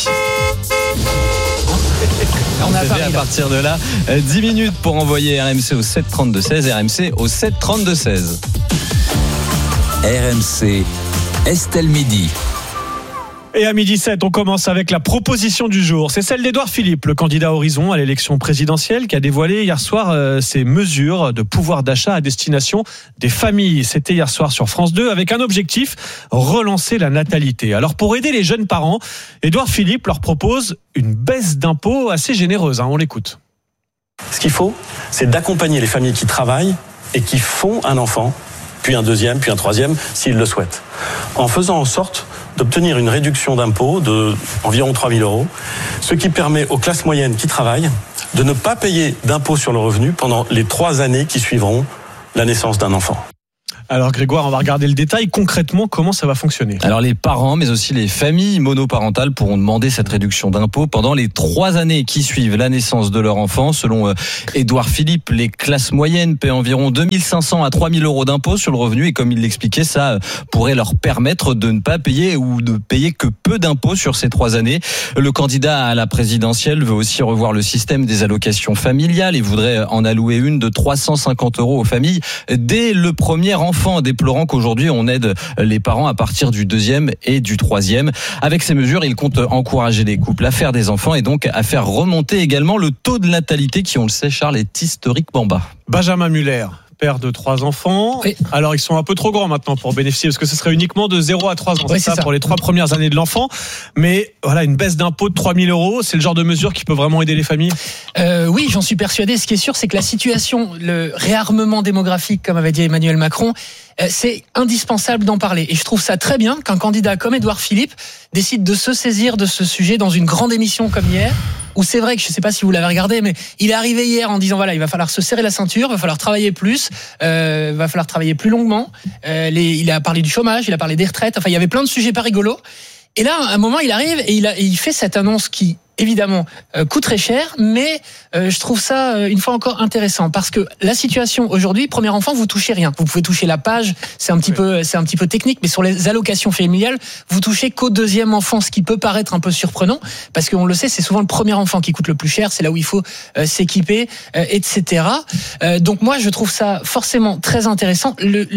S22: On a à partir de là 10 minutes pour envoyer RMC au 732-16, RMC au 732-16.
S16: RMC, Estelle Midi.
S7: Et à midi 7, on commence avec la proposition du jour. C'est celle d'Édouard Philippe, le candidat Horizon à l'élection présidentielle, qui a dévoilé hier soir ses mesures de pouvoir d'achat à destination des familles. C'était hier soir sur France 2 avec un objectif, relancer la natalité. Alors pour aider les jeunes parents, Édouard Philippe leur propose une baisse d'impôts assez généreuse. On l'écoute.
S25: Ce qu'il faut, c'est d'accompagner les familles qui travaillent et qui font un enfant, puis un deuxième, puis un troisième, s'ils le souhaitent. En faisant en sorte d'obtenir une réduction d'impôt d'environ 3 000 €, ce qui permet aux classes moyennes qui travaillent de ne pas payer d'impôt sur le revenu pendant les 3 années qui suivront la naissance d'un enfant.
S7: Alors Grégoire, on va regarder le détail. Concrètement, comment ça va fonctionner ?
S22: Alors les parents, mais aussi les familles monoparentales pourront demander cette réduction d'impôt pendant les 3 années qui suivent la naissance de leur enfant. Selon Édouard Philippe, les classes moyennes paient environ 2500 à 3000 euros d'impôt sur le revenu. Et comme il l'expliquait, ça pourrait leur permettre de ne pas payer ou de payer que peu d'impôts sur ces 3 années. Le candidat à la présidentielle veut aussi revoir le système des allocations familiales et voudrait en allouer une de 350 euros aux familles dès le premier enfant, déplorant qu'aujourd'hui on aide les parents à partir du 2e et du 3e. Avec ces mesures, il compte encourager les couples à faire des enfants et donc à faire remonter également le taux de natalité qui, on le sait, Charles, est historiquement bas.
S7: Benjamin Muller, père de 3 enfants. Oui. Alors, ils sont un peu trop grands maintenant pour bénéficier, parce que ce serait uniquement de 0 à 3 ans. Oui, c'est ça pour les 3 premières années de l'enfant. Mais voilà, une baisse d'impôt de 3 000 euros, c'est le genre de mesure qui peut vraiment aider les familles ?
S23: Oui, j'en suis persuadé. Ce qui est sûr, c'est que la situation, le réarmement démographique, comme avait dit Emmanuel Macron, c'est indispensable d'en parler. Et je trouve ça très bien qu'un candidat comme Édouard Philippe décide de se saisir de ce sujet dans une grande émission comme hier, où c'est vrai que je ne sais pas si vous l'avez regardé, mais il est arrivé hier en disant voilà, il va falloir se serrer la ceinture, il va falloir travailler plus, il va falloir travailler plus longuement. Il a parlé du chômage, il a parlé des retraites. Enfin, il y avait plein de sujets pas rigolos. Et là, à un moment, il arrive et il fait cette annonce qui, évidemment, coûte très cher, mais je trouve ça une fois encore intéressant parce que la situation aujourd'hui, premier enfant, vous touchez rien. Vous pouvez toucher la page, c'est un petit peu technique, mais sur les allocations familiales, vous touchez qu'au 2e enfant, ce qui peut paraître un peu surprenant parce qu'on le sait, c'est souvent le premier enfant qui coûte le plus cher, c'est là où il faut s'équiper, etc. Donc moi, je trouve ça forcément très intéressant.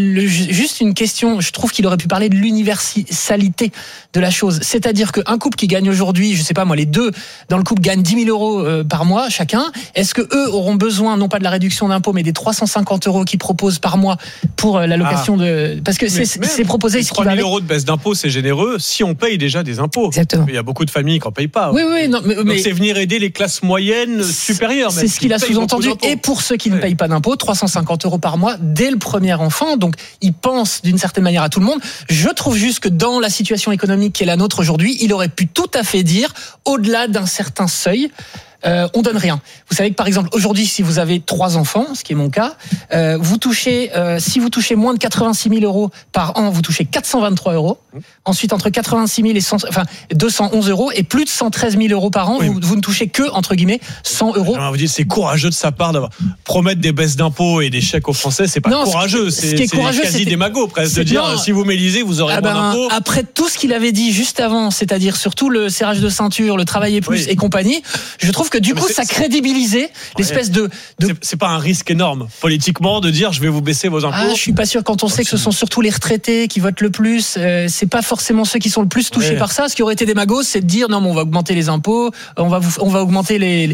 S23: Juste une question, je trouve qu'il aurait pu parler de l'universalité de la chose, c'est-à-dire qu'un couple qui gagne aujourd'hui, je sais pas moi, les deux dans le couple gagnent 10 000 euros par mois chacun. Est-ce que eux auront besoin non pas de la réduction d'impôt mais des 350 euros qu'ils proposent par mois pour l'allocation de... Parce que c'est proposé...
S7: 3 000 euros de baisse d'impôt, c'est généreux si on paye déjà des impôts.
S23: Exactement.
S7: Il y a beaucoup de familles qui n'en payent pas.
S23: Oui, non, mais
S7: donc c'est venir aider les classes moyennes supérieures.
S23: C'est ce qu'il a sous-entendu. Et pour ceux qui ne payent pas d'impôt, 350 euros par mois dès le premier enfant. Donc il pense d'une certaine manière à tout le monde. Je trouve juste que dans la situation économique qui est la nôtre aujourd'hui, il aurait pu tout à fait dire, au-delà d'un certain seuil, on donne rien. Vous savez que par exemple aujourd'hui, si vous avez 3 enfants, ce qui est mon cas, vous touchez, si vous touchez moins de 86 000 euros par an, vous touchez 423 euros. Ensuite, entre 86 000 et 211 euros et plus de 113 000 euros par an, oui. vous ne touchez que entre guillemets 100 euros.
S7: Vous dites c'est courageux de sa part d'avoir promettre des baisses d'impôts et des chèques aux Français, c'est pas courageux.
S23: Ce qui est courageux,
S7: quasi démago presque de dire si vous m'élisez, vous aurez moins d'impôts.
S23: Après tout ce qu'il avait dit juste avant, c'est-à-dire surtout le serrage de ceinture, le travailler plus et compagnie, je trouve que du coup ça crédibilisait l'espèce de...
S7: C'est pas un risque énorme politiquement de dire je vais vous baisser vos impôts.
S23: Je suis pas sûr quand on sait que ce sont surtout les retraités qui votent le plus. C'est pas forcément ceux qui sont le plus touchés par ça. Ce qui aurait été démago, c'est de dire non mais on va augmenter les impôts, on va augmenter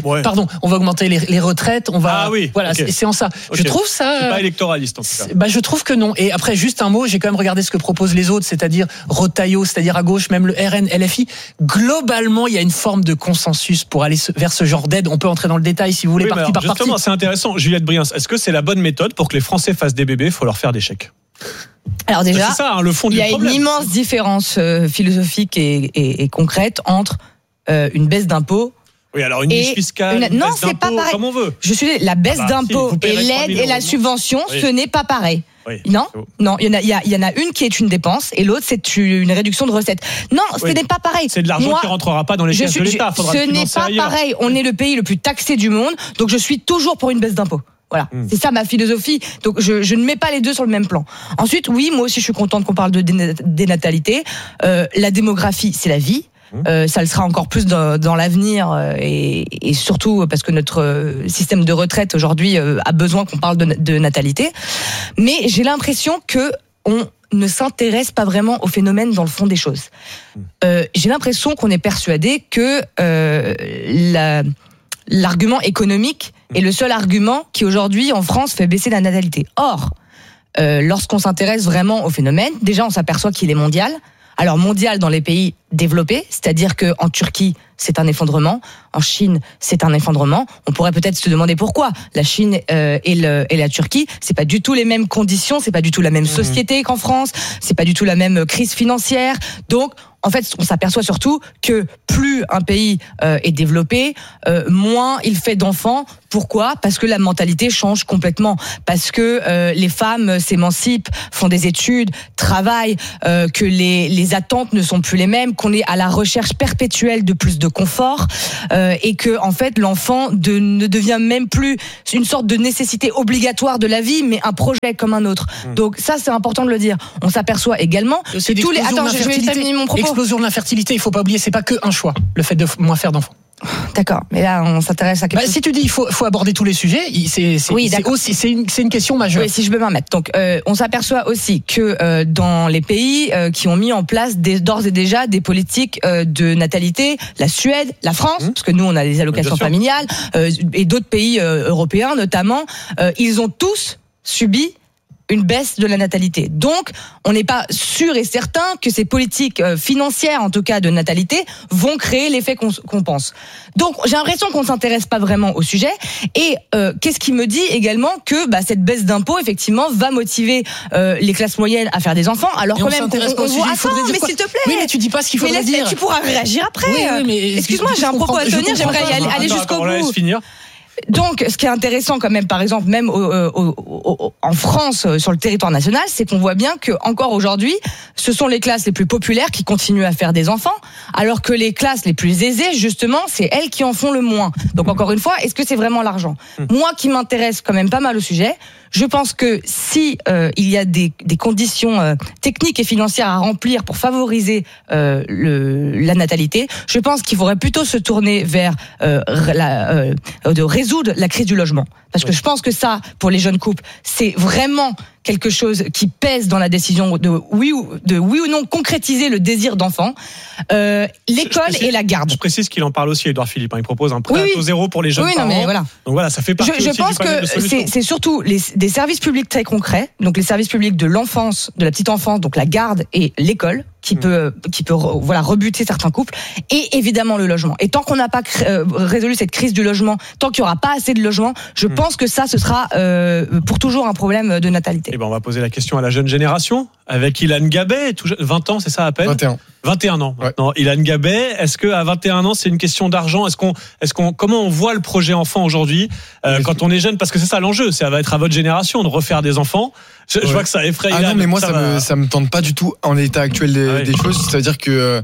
S23: on va augmenter les retraites, on va c'est en ça. Je trouve ça
S7: c'est pas électoraliste en tout cas.
S23: Je trouve que non. Et après juste un mot, j'ai quand même regardé ce que proposent les autres, c'est-à-dire Retailleau, c'est-à-dire à gauche, même le RN, LFI. Globalement, il y a une forme de consensus pour aller vers ce genre d'aide. On peut entrer dans le détail si vous voulez, partie par partie.
S7: Justement, c'est intéressant. Juliette Briens, est-ce que c'est la bonne méthode pour que les Français fassent des bébés ? Il faut leur faire des chèques.
S1: Alors déjà,
S7: c'est ça, le fond du problème.
S1: Il y a une immense différence philosophique et concrète entre une baisse d'impôt.
S7: Oui, alors une niche fiscale,
S1: non, c'est pas pareil.
S7: Comme on veut.
S1: Je suis la baisse d'impôt et l'aide et la subvention, ce n'est pas pareil. Oui, non, il y en a une qui est une dépense et l'autre c'est une réduction de recettes. Non, ce n'est pas pareil.
S7: C'est de l'argent qui rentrera pas dans les caisses de l'État.
S1: Ce n'est pas pareil. On est le pays le plus taxé du monde, donc je suis toujours pour une baisse d'impôt. Voilà, c'est ça ma philosophie. Donc je ne mets pas les deux sur le même plan. Ensuite, oui, moi aussi je suis contente qu'on parle de dénatalité. La démographie, c'est la vie. Ça le sera encore plus dans l'avenir et surtout parce que notre système de retraite aujourd'hui a besoin qu'on parle de natalité. Mais j'ai l'impression que on ne s'intéresse pas vraiment au phénomène dans le fond des choses. J'ai l'impression qu'on est persuadé que l'argument économique est le seul argument qui aujourd'hui en France fait baisser la natalité. Or, lorsqu'on s'intéresse vraiment au phénomène, déjà on s'aperçoit qu'il est mondial. Alors mondial dans les pays développées, c'est-à-dire que en Turquie, c'est un effondrement, en Chine, c'est un effondrement. On pourrait peut-être se demander pourquoi. La Chine et la Turquie, c'est pas du tout les mêmes conditions, c'est pas du tout la même société qu'en France, c'est pas du tout la même crise financière. Donc, en fait, on s'aperçoit surtout que plus un pays est développé, moins il fait d'enfants. Pourquoi ? Parce que la mentalité change complètement. Parce que les femmes s'émancipent, font des études, travaillent, que les attentes ne sont plus les mêmes, qu'on est à la recherche perpétuelle de plus de confort, et que en fait l'enfant ne devient même plus une sorte de nécessité obligatoire de la vie, mais un projet comme un autre. Donc ça, c'est important de le dire. On s'aperçoit également que tous les... Attends, je vais terminer mon propos.
S23: L'explosion de l'infertilité, il faut pas oublier, c'est pas que un choix, le fait de moins faire d'enfants.
S1: D'accord, mais là on s'intéresse à quelque chose.
S23: Si tu dis il faut aborder tous les sujets, c'est une question majeure.
S1: Oui, si je peux m'en mettre. Donc on s'aperçoit aussi que dans les pays qui ont mis en place d'ores et déjà des politiques de natalité, la Suède, la France, parce que nous on a des allocations familiales, et d'autres pays européens notamment, ils ont tous subi une baisse de la natalité. Donc, on n'est pas sûr et certain que ces politiques financières, en tout cas de natalité, vont créer l'effet qu'on pense. Donc, j'ai l'impression qu'on ne s'intéresse pas vraiment au sujet. Et qu'est-ce qui me dit également que cette baisse d'impôts, effectivement, va motiver les classes moyennes à faire des enfants, alors quand même on voit... Attends, mais s'il te plaît.
S23: Oui, mais tu dis pas ce qu'il faudrait dire.
S1: Tu pourras réagir après.
S23: Oui, mais
S1: excuse-moi, j'ai un propos à tenir, j'aimerais aller jusqu'au bout. Donc, ce qui est intéressant quand même, par exemple, même en France, sur le territoire national, c'est qu'on voit bien que encore aujourd'hui, ce sont les classes les plus populaires qui continuent à faire des enfants, alors que les classes les plus aisées, justement, c'est elles qui en font le moins. Donc, encore une fois, est-ce que c'est vraiment l'argent ? Moi, qui m'intéresse quand même pas mal au sujet, je pense que si il y a des conditions techniques et financières à remplir pour favoriser la natalité, je pense qu'il faudrait plutôt se tourner vers de résoudre la crise du logement. Parce que je pense que ça, pour les jeunes couples, c'est vraiment quelque chose qui pèse dans la décision de oui ou non concrétiser le désir d'enfant. L'école et la garde.
S7: Je précise qu'il en parle aussi, Édouard Philippe. Il propose un prêt à taux zéro pour les jeunes parents.
S1: Non, mais voilà.
S7: Donc voilà, ça fait partie
S1: je
S7: aussi
S1: pense
S7: du panel de solutions.
S1: que c'est surtout des services publics très concrets, donc les services publics de l'enfance, de la petite enfance, donc la garde et l'école, qui peut rebuter certains couples, et évidemment le logement. Et tant qu'on n'a pas résolu cette crise du logement, tant qu'il n'y aura pas assez de logements, je pense que ça, ce sera pour toujours un problème de natalité.
S7: On va poser la question à la jeune génération avec Ilan Gabet, 20 ans, c'est ça à peine ? 21 ans maintenant. Ouais. Ilan Gabet, est-ce que à 21 ans c'est une question d'argent ? Comment on voit le projet enfant aujourd'hui quand on est jeune ? Parce que c'est ça l'enjeu, ça va être à votre génération de refaire des enfants. Je vois que ça effraie.
S3: Ah Ilan, non, mais moi ça me tente pas du tout en l'état actuel des choses. C'est-à-dire que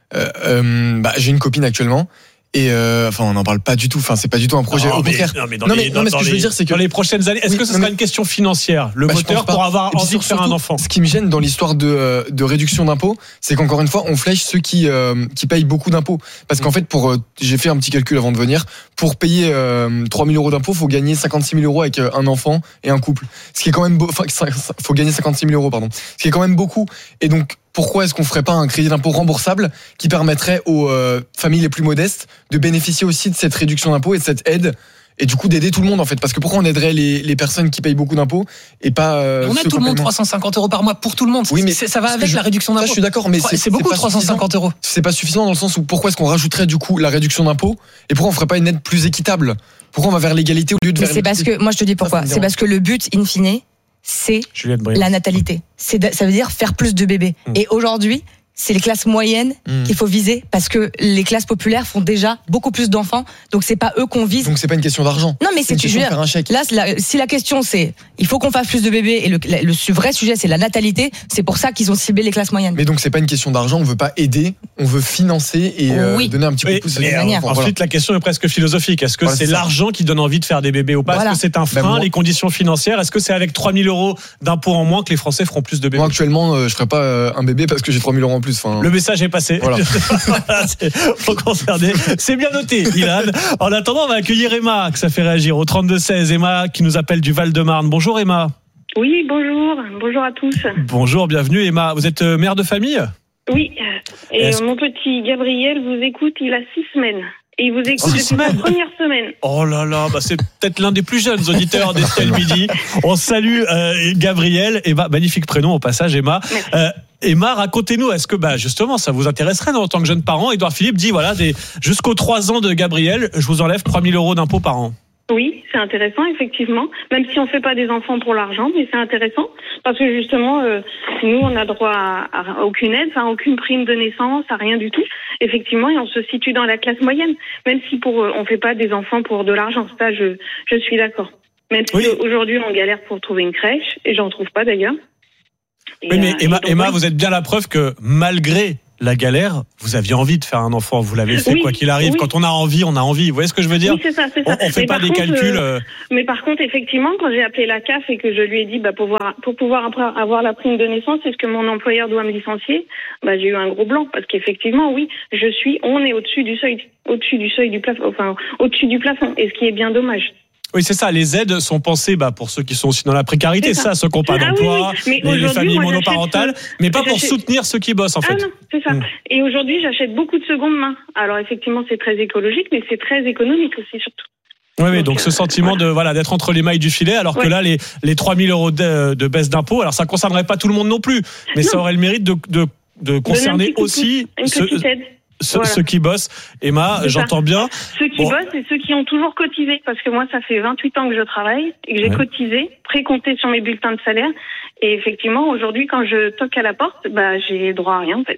S3: j'ai une copine actuellement. Et on n'en parle pas du tout. Enfin, c'est pas du tout un projet. Au contraire.
S7: Non, mais ce que je veux dire, c'est que dans les prochaines années, est-ce que ce sera une question financière, le moteur pour avoir envie de faire un enfant ?
S3: Ce qui me gêne dans l'histoire de réduction d'impôts, c'est qu'encore une fois, on flèche ceux qui payent beaucoup d'impôts. Parce qu'en fait, j'ai fait un petit calcul avant de venir. Pour payer 3 000 euros d'impôts, faut gagner 56 000 euros avec un enfant et un couple. Ce qui est quand même faut gagner 56 000 euros, pardon. Ce qui est quand même beaucoup. Et donc, pourquoi est-ce qu'on ferait pas un crédit d'impôt remboursable qui permettrait aux familles les plus modestes de bénéficier aussi de cette réduction d'impôt et de cette aide, et du coup d'aider tout le monde en fait, parce que pourquoi on aiderait les personnes qui payent beaucoup d'impôts et pas
S23: on aide tout le monde 350 euros par mois pour tout le monde. Oui, mais ça va avec la réduction d'impôt.
S3: Ça, je suis d'accord, mais
S23: c'est beaucoup 350 euros.
S3: C'est pas suffisant dans le sens où pourquoi est-ce qu'on rajouterait du coup la réduction d'impôt et pourquoi on ferait pas une aide plus équitable ? Pourquoi on va vers l'égalité au lieu de vers
S1: l'égalité ? C'est parce que moi je te dis pourquoi. C'est parce que le but in fine, c'est la natalité. Ça veut dire faire plus de bébés. Et aujourd'hui, c'est les classes moyennes qu'il faut viser, parce que les classes populaires font déjà beaucoup plus d'enfants, donc c'est pas eux qu'on vise.
S3: Donc c'est pas une question d'argent.
S1: Non, mais c'est une question de faire un chèque. Là, si la question c'est il faut qu'on fasse plus de bébés, et le vrai sujet c'est la natalité, c'est pour ça qu'ils ont ciblé les classes moyennes.
S3: Mais donc c'est pas une question d'argent, on veut pas aider, on veut financer et donner un petit coup de pouce.
S7: Ensuite, la question est presque philosophique. Est-ce que c'est l'argent qui donne envie de faire des bébés ou pas ? Est-ce que c'est un frein, les conditions financières ? Est-ce que c'est avec 3 000 euros d'impôts en moins que les Français feront plus de bébés ?
S3: Moi actuellement, je ferai pas un bébé parce que j'ai 3 000 euros en plus.
S7: Le message est passé. Voilà. Faut concerner. C'est bien noté, Ilan. En attendant, on va accueillir Emma, que ça fait réagir au 32-16. Emma, qui nous appelle du Val-de-Marne. Bonjour Emma.
S4: Oui, bonjour. Bonjour à tous.
S7: Bonjour, bienvenue Emma. Vous êtes mère de famille ?
S4: Oui. Et mon petit Gabriel vous écoute, il a 6 semaines. Et il vous écoute depuis la première semaine.
S7: Oh là là, c'est peut-être l'un des plus jeunes auditeurs d'Estelle Midi. On salue Gabriel. Emma, magnifique prénom au passage, Emma. Emma, racontez-nous, est-ce que justement ça vous intéresserait en tant que jeune parent? Édouard Philippe dit voilà, jusqu'aux 3 ans de Gabriel, je vous enlève 3 000 € d'impôts par an.
S4: Oui, c'est intéressant, effectivement. Même si on fait pas des enfants pour l'argent, mais c'est intéressant. Parce que justement, nous, on a droit à aucune aide, aucune prime de naissance, à rien du tout. Effectivement, et on se situe dans la classe moyenne. Même si on fait pas des enfants pour de l'argent. Ça, je suis d'accord. Même si aujourd'hui, on galère pour trouver une crèche, et j'en trouve pas d'ailleurs.
S7: Oui, mais Emma, vous êtes bien la preuve que malgré la galère, vous aviez envie de faire un enfant, vous l'avez fait quoi qu'il arrive. Quand on a envie, on a envie. Vous voyez ce que je veux dire?
S4: Oui, c'est ça.
S7: On fait pas des calculs.
S4: Mais par contre, effectivement, quand j'ai appelé la CAF et que je lui ai dit, pour pouvoir après avoir la prime de naissance, est-ce que mon employeur doit me licencier? J'ai eu un gros blanc parce qu'effectivement, oui, on est au-dessus du seuil du plafond, au-dessus du plafond, et ce qui est bien dommage.
S7: Oui, c'est ça. Les aides sont pensées pour ceux qui sont aussi dans la précarité, ceux qui n'ont pas d'emploi, les familles monoparentales, mais pas pour soutenir ceux qui bossent en fait.
S4: Ah non, c'est ça. Et aujourd'hui, j'achète beaucoup de seconde main. Alors effectivement, c'est très écologique, mais c'est très économique aussi surtout.
S7: Oui, donc ce sentiment d'être entre les mailles du filet, alors que là, les 3 000 € de baisse d'impôts, alors ça concernerait pas tout le monde non plus, mais ça aurait le mérite de concerner aussi
S4: une petite aide.
S7: Ceux qui bossent. Emma, j'entends bien.
S4: Ceux qui bossent et ceux qui ont toujours cotisé, parce que moi, ça fait 28 ans que je travaille et que j'ai cotisé, précompté sur mes bulletins de salaire. Et effectivement, aujourd'hui, quand je toque à la porte, j'ai droit à rien, en fait.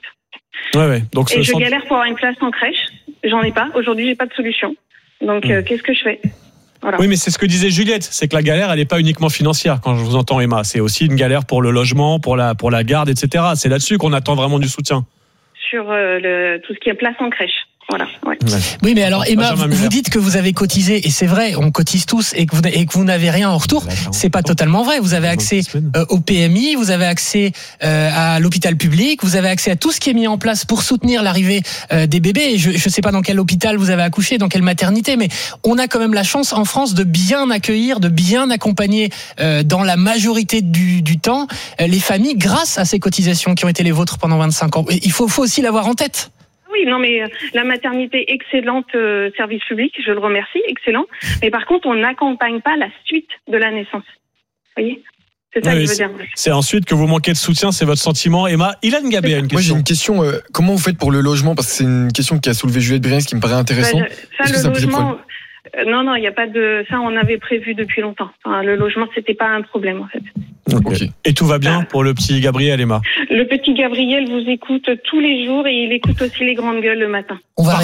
S7: Donc,
S4: et je galère pour avoir une place en crèche. J'en ai pas. Aujourd'hui, j'ai pas de solution. Donc, qu'est-ce que je fais? Voilà.
S7: Oui, mais c'est ce que disait Juliette, c'est que la galère, elle n'est pas uniquement financière, quand je vous entends, Emma. C'est aussi une galère pour le logement, pour la garde, etc. C'est là-dessus qu'on attend vraiment du soutien.
S4: Sur tout ce qui est place en crèche. Voilà.
S23: Oui, mais alors Emma, vous dites que vous avez cotisé, et c'est vrai, on cotise tous, et que vous n'avez rien en retour. C'est pas totalement vrai. Vous avez accès au PMI, vous avez accès à l'hôpital public, vous avez accès à tout ce qui est mis en place pour soutenir l'arrivée des bébés. Je sais pas dans quel hôpital vous avez accouché, dans quelle maternité, mais on a quand même la chance en France de bien accueillir, de bien accompagner dans la majorité du temps les familles grâce à ces cotisations qui ont été les vôtres pendant 25 ans. Il faut aussi l'avoir en tête.
S4: Oui, non, mais la maternité, excellente service public, je le remercie, excellent. Mais par contre, on n'accompagne pas la suite de la naissance. Vous voyez? C'est ça que je veux dire.
S7: C'est ensuite que vous manquez de soutien, c'est votre sentiment. Emma, Ilan Gabé a une question.
S3: Moi, j'ai une question. Comment vous faites pour le logement? Parce que c'est une question qui a soulevé Juliette Briens, qui me paraît intéressant.
S4: Le logement... Non, il n'y a pas de... Ça, on avait prévu depuis longtemps. Le logement, c'était pas un problème, en fait.
S7: Okay. Et tout va bien pour le petit Gabriel, Emma?
S4: Le petit Gabriel vous écoute tous les jours et il écoute aussi les grandes gueules le matin.
S23: On va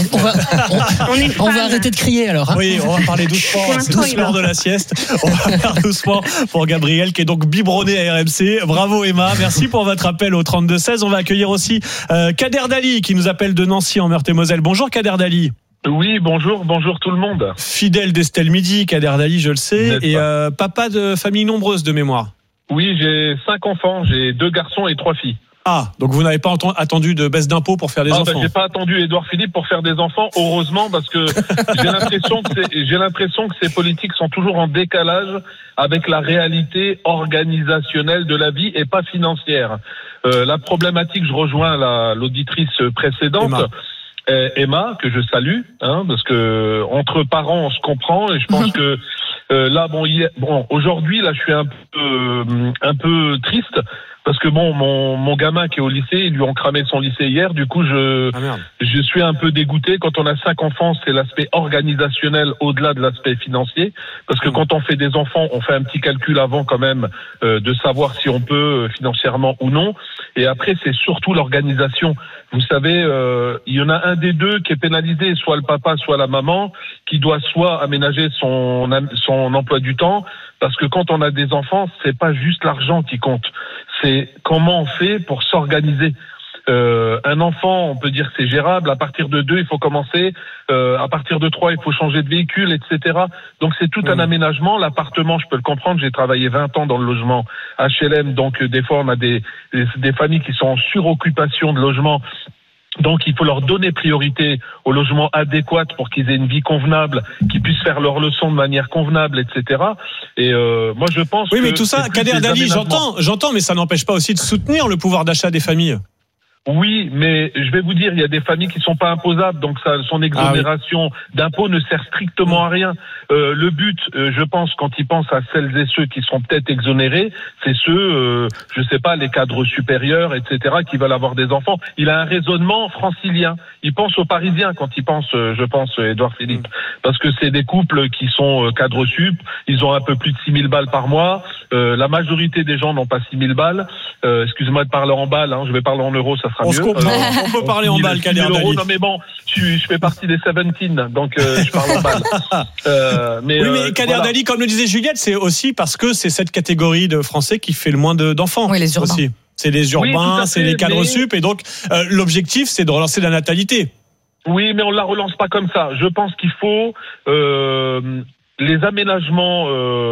S23: arrêter de crier alors. Hein.
S7: Oui, on va parler doucement de la sieste. On va faire doucement pour Gabriel qui est donc biberonné à RMC. Bravo Emma, merci pour votre appel au 32-16. On va accueillir aussi Kader Dali qui nous appelle de Nancy en Meurthe-et-Moselle. Bonjour Kader Dali.
S5: Oui, bonjour tout le monde.
S7: Fidèle d'Estelle Midi, Kader Dali, je le sais, et papa de famille nombreuse de mémoire.
S5: Oui, j'ai 5 enfants, j'ai 2 garçons et 3 filles.
S7: Ah, donc vous n'avez pas attendu de baisse d'impôts pour faire des enfants?
S5: J'ai pas attendu Édouard Philippe pour faire des enfants, heureusement, parce que j'ai l'impression que ces politiques sont toujours en décalage avec la réalité organisationnelle de la vie et pas financière. La problématique, je rejoins l'auditrice précédente. Emma, que je salue, parce que entre parents on se comprend et je pense que là aujourd'hui là je suis un peu triste parce que mon gamin qui est au lycée, ils lui ont cramé son lycée hier, du coup je suis un peu dégoûté. Quand on a 5 enfants, c'est l'aspect organisationnel au-delà de l'aspect financier, parce que quand on fait des enfants, on fait un petit calcul avant quand même de savoir si on peut financièrement ou non, et après c'est surtout l'organisation. Vous savez, il y en a un des deux qui est pénalisé, soit le papa, soit la maman, qui doit soit aménager son emploi du temps, parce que quand on a des enfants, c'est pas juste l'argent qui compte, c'est comment on fait pour s'organiser. Un enfant, on peut dire que c'est gérable. À partir de 2, il faut commencer. À partir de 3, il faut changer de véhicule, etc. Donc c'est tout un aménagement. L'appartement, je peux le comprendre. J'ai travaillé 20 ans dans le logement HLM, donc des fois on a des familles qui sont en suroccupation de logement. Donc il faut leur donner priorité au logement adéquat pour qu'ils aient une vie convenable, qu'ils puissent faire leurs leçons de manière convenable, etc. Et moi je pense que...
S7: Oui, mais tout ça, Kader Dali, j'entends, mais ça n'empêche pas aussi de soutenir le pouvoir d'achat des familles.
S5: Oui, mais je vais vous dire, il y a des familles qui sont pas imposables, donc son exonération d'impôts ne sert strictement à rien. Le but, je pense, quand il pense à celles et ceux qui seront peut-être exonérés, c'est ceux, je sais pas, les cadres supérieurs, etc., qui veulent avoir des enfants. Il a un raisonnement francilien. Il pense aux Parisiens quand il pense, je pense, Édouard Philippe, parce que c'est des couples qui sont cadres sup, ils ont un peu plus de 6 000 balles par mois. La majorité des gens n'ont pas 6 000 balles. Excusez-moi de parler en balles, je vais parler en euros, ça sera mieux.
S7: On peut parler en balles, Kader Dali.
S5: Non mais bon, je fais partie des 17, donc je parle en balles.
S7: Mais Kader Dali, comme le disait Juliette, c'est aussi parce que c'est cette catégorie de Français qui fait le moins d'enfants.
S1: Oui, les urbains.
S7: Aussi. C'est les urbains, c'est les cadres sup, et donc l'objectif, c'est de relancer la natalité.
S5: Oui, mais on la relance pas comme ça. Je pense qu'il faut les aménagements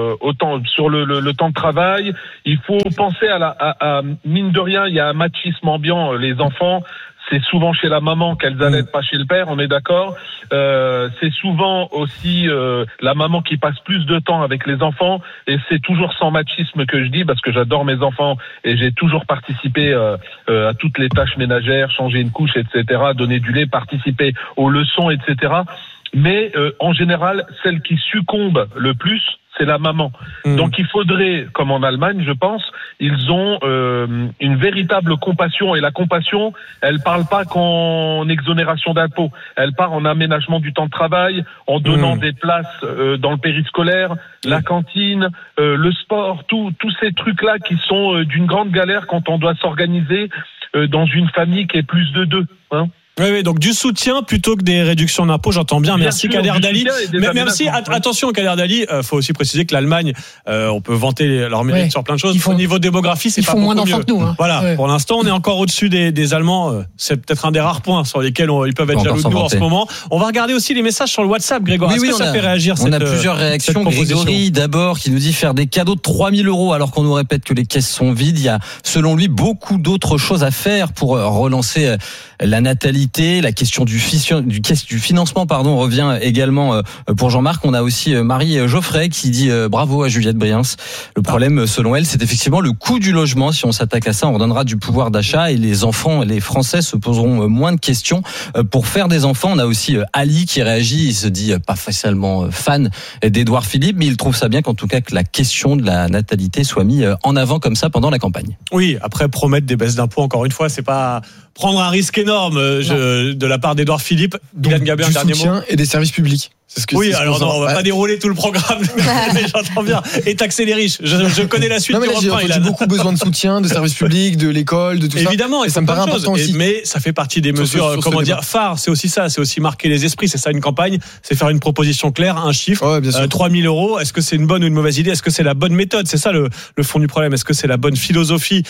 S5: sur le temps de travail. Il faut penser à mine de rien, il y a un machisme ambiant. Les enfants, c'est souvent chez la maman qu'elles allaitent, pas chez le père, on est d'accord. C'est souvent aussi la maman qui passe plus de temps avec les enfants, et c'est toujours sans machisme que je dis, parce que j'adore mes enfants et j'ai toujours participé à toutes les tâches ménagères, changer une couche, etc., donner du lait, participer aux leçons, etc. Mais en général, celle qui succombe le plus, c'est la maman. Donc il faudrait, comme en Allemagne, je pense, ils ont une véritable compassion, et la compassion, elle parle pas qu'en exonération d'impôts, elle part en aménagement du temps de travail, en donnant des places dans le périscolaire, la cantine, le sport, tous ces trucs-là qui sont d'une grande galère quand on doit s'organiser dans une famille qui est plus de deux.
S7: Oui, donc du soutien plutôt que des réductions d'impôts, j'entends bien. Merci Kader Dali. Mais merci, attention Kader Dali, faut aussi préciser que l'Allemagne, on peut vanter leur mérite sur plein de choses. Au niveau démographie, c'est pas beaucoup mieux. Ils font moins d'enfants que nous. Voilà, pour l'instant, on est encore au-dessus des Allemands. C'est peut-être un des rares points sur lesquels ils peuvent être jaloux de nous en ce moment. On va regarder aussi les messages sur le WhatsApp, Grégoire. Est-ce que ça fait réagir
S22: on a plusieurs réactions. Grégory, d'abord, qui nous dit faire des cadeaux de 3 000 € alors qu'on nous répète que les caisses sont vides. Il y a, selon lui, beaucoup d'autres choses à faire pour relancer la natalité, la question du financement, revient également pour Jean-Marc. On a aussi Marie Geoffrey qui dit bravo à Juliette Briens. Le problème, selon elle, c'est effectivement le coût du logement. Si on s'attaque à ça, on redonnera du pouvoir d'achat et les enfants, les Français se poseront moins de questions pour faire des enfants. On a aussi Ali qui réagit. Il se dit pas facilement fan d'Édouard Philippe, mais il trouve ça bien qu'en tout cas que la question de la natalité soit mise en avant comme ça pendant la campagne.
S7: Oui, après promettre des baisses d'impôts, encore une fois, c'est pas prendre un risque énorme de la part d'Édouard Philippe.
S3: Donc, du soutien et des services publics.
S7: On va pas dérouler tout le programme, mais j'entends bien. Et taxer les riches. Je connais la suite.
S3: Non, mais là, j'ai beaucoup besoin de soutien, de services publics, de l'école, de tout ça.
S7: Évidemment, et ça me paraît important aussi. Mais ça fait partie des mesures, phares. C'est aussi ça. C'est aussi marquer les esprits. C'est ça une campagne. C'est faire une proposition claire, un chiffre. 3 000 €. Est-ce que c'est une bonne ou une mauvaise idée? Est-ce que c'est la bonne méthode? C'est ça le fond du problème. Est-ce que c'est la bonne philosophie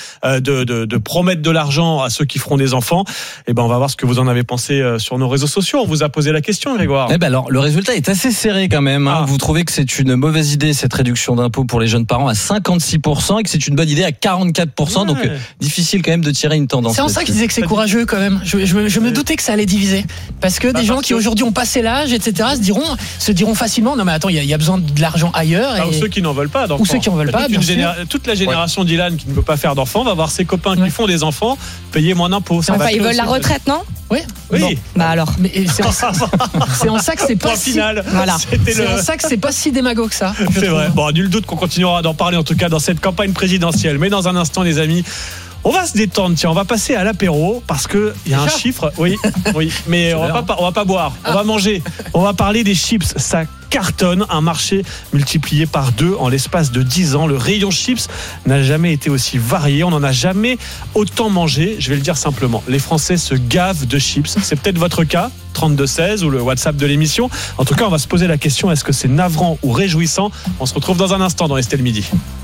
S7: de promettre de l'argent à ceux qui feront des enfants? Eh ben, on va voir ce que vous en avez pensé sur nos réseaux sociaux. On vous a posé la question, Grégoire.
S22: Alors, le résultat est assez serré quand même. Vous trouvez que c'est une mauvaise idée cette réduction d'impôts pour les jeunes parents à 56% et que c'est une bonne idée à 44%. Donc difficile quand même de tirer une tendance.
S23: C'est en ça qu'ils disaient que c'est courageux quand même. Je me doutais que ça allait diviser parce que des gens qui aujourd'hui ont passé l'âge, etc., se diront facilement non mais attends, il y a besoin de l'argent ailleurs.
S7: Ou ceux qui n'en veulent pas d'enfants.
S23: Ou ceux qui n'en veulent pas.
S7: Toute la génération d'Ilan qui ne veut pas faire d'enfants va voir ses copains qui font des enfants payer moins d'impôts.
S1: Ils veulent la retraite, non?
S23: Oui.
S1: Alors.
S23: Mais c'est en ça que c'est pas
S1: Voilà.
S23: C'est en ça que c'est pas si démago que ça.
S7: C'est vrai. Bon, nul doute qu'on continuera d'en parler en tout cas dans cette campagne présidentielle. Mais dans un instant, les amis, on va se détendre. Tiens, on va passer à l'apéro parce que il y a un chiffre. Oui. Mais on va pas boire. On va manger. On va parler des chips. Ça cartonne, un marché multiplié par 2 en l'espace de 10 ans. Le rayon chips n'a jamais été aussi varié. On n'en a jamais autant mangé. Je vais le dire simplement. Les Français se gavent de chips. C'est peut-être votre cas. 32-16 ou le WhatsApp de l'émission. En tout cas, on va se poser la question, est-ce que c'est navrant ou réjouissant? On se retrouve dans un instant dans Estelle Midi.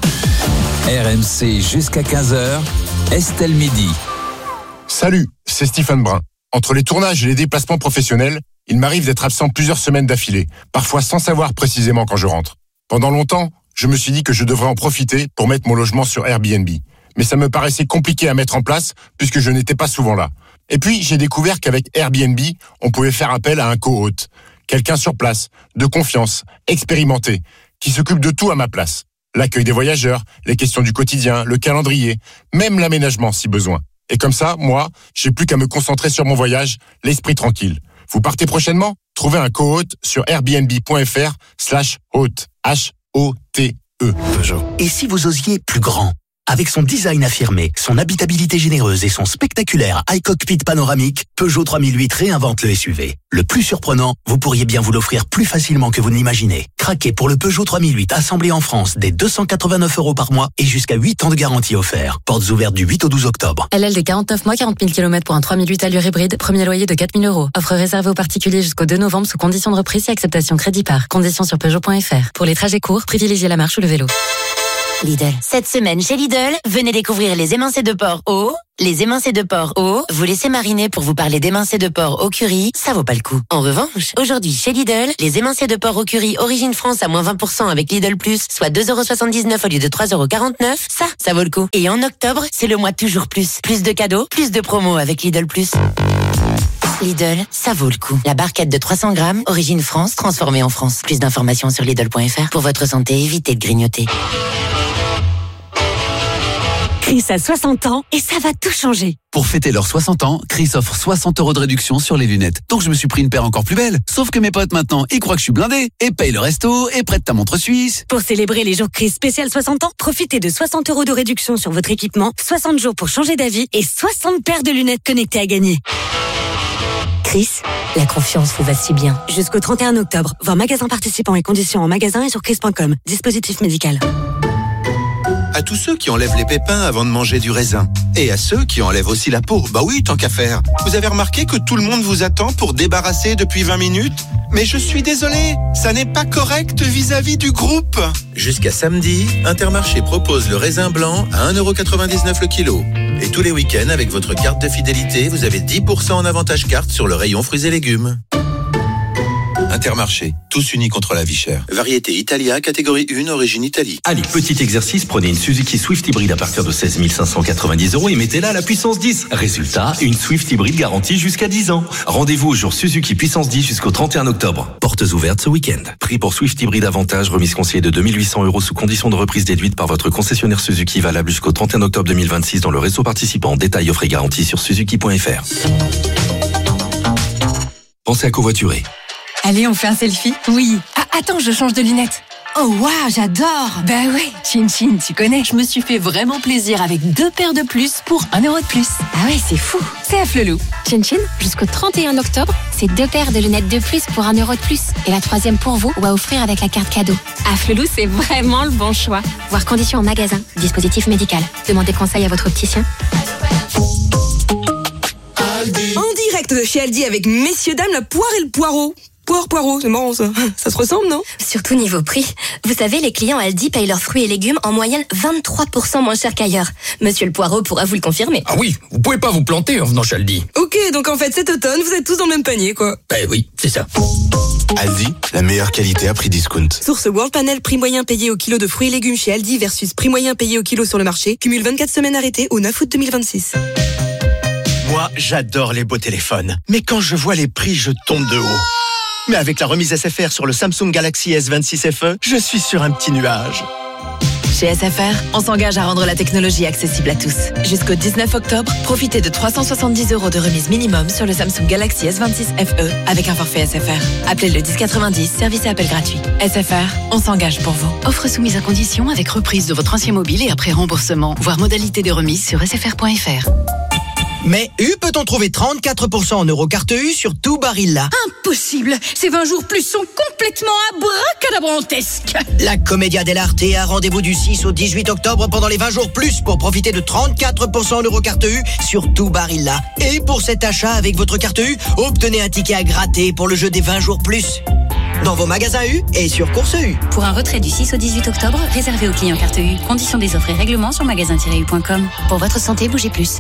S16: RMC jusqu'à 15h, Estelle Midi.
S8: Salut, c'est Stephen Brun. Entre les tournages et les déplacements professionnels, il m'arrive d'être absent plusieurs semaines d'affilée, parfois sans savoir précisément quand je rentre. Pendant longtemps, je me suis dit que je devrais en profiter pour mettre mon logement sur Airbnb. Mais ça me paraissait compliqué à mettre en place puisque je n'étais pas souvent là. Et puis, j'ai découvert qu'avec Airbnb, on pouvait faire appel à un co-hôte. Quelqu'un sur place, de confiance, expérimenté, qui s'occupe de tout à ma place. L'accueil des voyageurs, les questions du quotidien, le calendrier, même l'aménagement si besoin. Et comme ça, moi, j'ai plus qu'à me concentrer sur mon voyage, l'esprit tranquille. Vous partez prochainement? Trouvez un co-hôte sur airbnb.fr/hôte. H-O-T-E.
S9: Peugeot. Et si vous osiez plus grand? Avec son design affirmé, son habitabilité généreuse et son spectaculaire iCockpit panoramique, Peugeot 3008 réinvente le SUV. Le plus surprenant, vous pourriez bien vous l'offrir plus facilement que vous ne l'imaginez. Craquez pour le Peugeot 3008 assemblé en France dès 289 € par mois et jusqu'à 8 ans de garantie offert. Portes ouvertes du 8 au 12 octobre.
S12: LL de 49 mois, 40 000 km pour un 3008 allure hybride. Premier loyer de 4 000 €. Offre réservée aux particuliers jusqu'au 2 novembre sous conditions de reprise et acceptation crédit par. Conditions sur Peugeot.fr. Pour les trajets courts, privilégiez la marche ou le vélo.
S13: Lidl. Cette semaine chez Lidl, venez découvrir les émincés de porc au. Les émincés de porc au, vous laissez mariner pour vous parler d'émincés de porc au curry, ça vaut pas le coup. En revanche, aujourd'hui chez Lidl, les émincés de porc au curry Origine France à moins 20% avec Lidl Plus, soit 2,79 € au lieu de 3,49 €, ça vaut le coup. Et en octobre, c'est le mois toujours plus. Plus de cadeaux, plus de promos avec Lidl Plus. Lidl, ça vaut le coup. La barquette de 300 grammes, Origine France, transformée en France. Plus d'informations sur Lidl.fr. Pour votre santé, évitez de grignoter.
S11: Chris a 60 ans et ça va tout changer.
S14: Pour fêter leurs 60 ans, Chris offre 60 € de réduction sur les lunettes. Donc je me suis pris une paire encore plus belle. Sauf que mes potes maintenant, ils croient que je suis blindé et payent le resto et prêtent ta montre suisse.
S11: Pour célébrer les jours Chris spécial 60 ans, profitez de 60 € de réduction sur votre équipement, 60 jours pour changer d'avis et 60 paires de lunettes connectées à gagner. Chris, la confiance vous va si bien. Jusqu'au 31 octobre, voir magasin participant et conditions en magasin et sur chris.com. Dispositif médical.
S24: À tous ceux qui enlèvent les pépins avant de manger du raisin. Et à ceux qui enlèvent aussi la peau. Bah oui, tant qu'à faire. Vous avez remarqué que tout le monde vous attend pour débarrasser depuis 20 minutes? Mais je suis désolé, ça n'est pas correct vis-à-vis du groupe. Jusqu'à samedi, Intermarché propose le raisin blanc à 1,99 € le kilo. Et tous les week-ends, avec votre carte de fidélité, vous avez 10% en avantage carte sur le rayon fruits et légumes. Intermarché, tous unis contre la vie chère. Variété Italia, catégorie 1, origine Italie.
S26: Allez, petit exercice, prenez une Suzuki Swift hybride à partir de 16 590 € et mettez-la à la puissance 10. Résultat, une Swift hybride garantie jusqu'à 10 ans. Rendez-vous au jour Suzuki puissance 10 jusqu'au 31 octobre. Portes ouvertes ce week-end. Prix pour Swift hybride avantage, remise conseillée de 2 800 € sous condition de reprise déduite par votre concessionnaire Suzuki, valable jusqu'au 31 octobre 2026 dans le réseau participant. Détails offre et garantie sur suzuki.fr. Pensez à covoiturer.
S27: Allez, on fait un selfie? Oui. Ah, attends, je change de lunettes. Oh waouh, j'adore. Bah ouais, Chin Chin, tu connais. Je me suis fait vraiment plaisir avec 2 paires de plus pour 1 € de plus. Ah ouais, c'est fou. C'est à Flelou.
S28: Chin Chin, jusqu'au 31 octobre, c'est 2 paires de lunettes de plus pour 1 € de plus. Et la 3e pour vous ou à offrir avec la carte cadeau. À Flelou, c'est vraiment le bon choix. Voir conditions en magasin. Dispositif médical. Demandez conseil à votre opticien.
S29: En direct de chez Aldi avec messieurs dames la poire et le poireau. Poireau, c'est marrant ça. Ça se ressemble, non?
S28: Surtout niveau prix. Vous savez, les clients Aldi payent leurs fruits et légumes en moyenne 23% moins cher qu'ailleurs. Monsieur le Poireau pourra vous le confirmer.
S30: Ah oui, vous pouvez pas vous planter en venant chez Aldi.
S29: Ok, donc en fait cet automne, vous êtes tous dans le même panier, quoi.
S30: Ben oui, c'est ça.
S9: Aldi, la meilleure qualité à prix discount.
S29: Source World Panel, prix moyen payé au kilo de fruits et légumes chez Aldi versus prix moyen payé au kilo sur le marché. Cumule 24 semaines arrêtées au 9 août 2026.
S10: Moi, j'adore les beaux téléphones. Mais quand je vois les prix, je tombe de haut. Mais avec la remise SFR sur le Samsung Galaxy S26 FE, je suis sur un petit nuage.
S31: Chez SFR, on s'engage à rendre la technologie accessible à tous. Jusqu'au 19 octobre, profitez de 370 € de remise minimum sur le Samsung Galaxy S26 FE avec un forfait SFR. Appelez le 1090, service et appel gratuit. SFR, on s'engage pour vous.
S32: Offre soumise à condition avec reprise de votre ancien mobile et après remboursement. Voir modalité de remise sur sfr.fr.
S10: Mais peut-on trouver 34% en Eurocarte U sur tout Barilla?
S27: Impossible. Ces 20 jours plus sont complètement abracadabrantesques.
S10: La Commedia dell'Arte a rendez-vous du 6 au 18 octobre pendant les 20 jours plus pour profiter de 34% en Eurocarte U sur tout Barilla. Et pour cet achat avec votre carte U, obtenez un ticket à gratter pour le jeu des 20 jours plus. Dans vos magasins U et sur Course U.
S32: Pour un retrait du 6 au 18 octobre, réservé aux clients carte U. Conditions des offres et règlements sur magasin-u.com.
S31: Pour votre santé, bougez plus.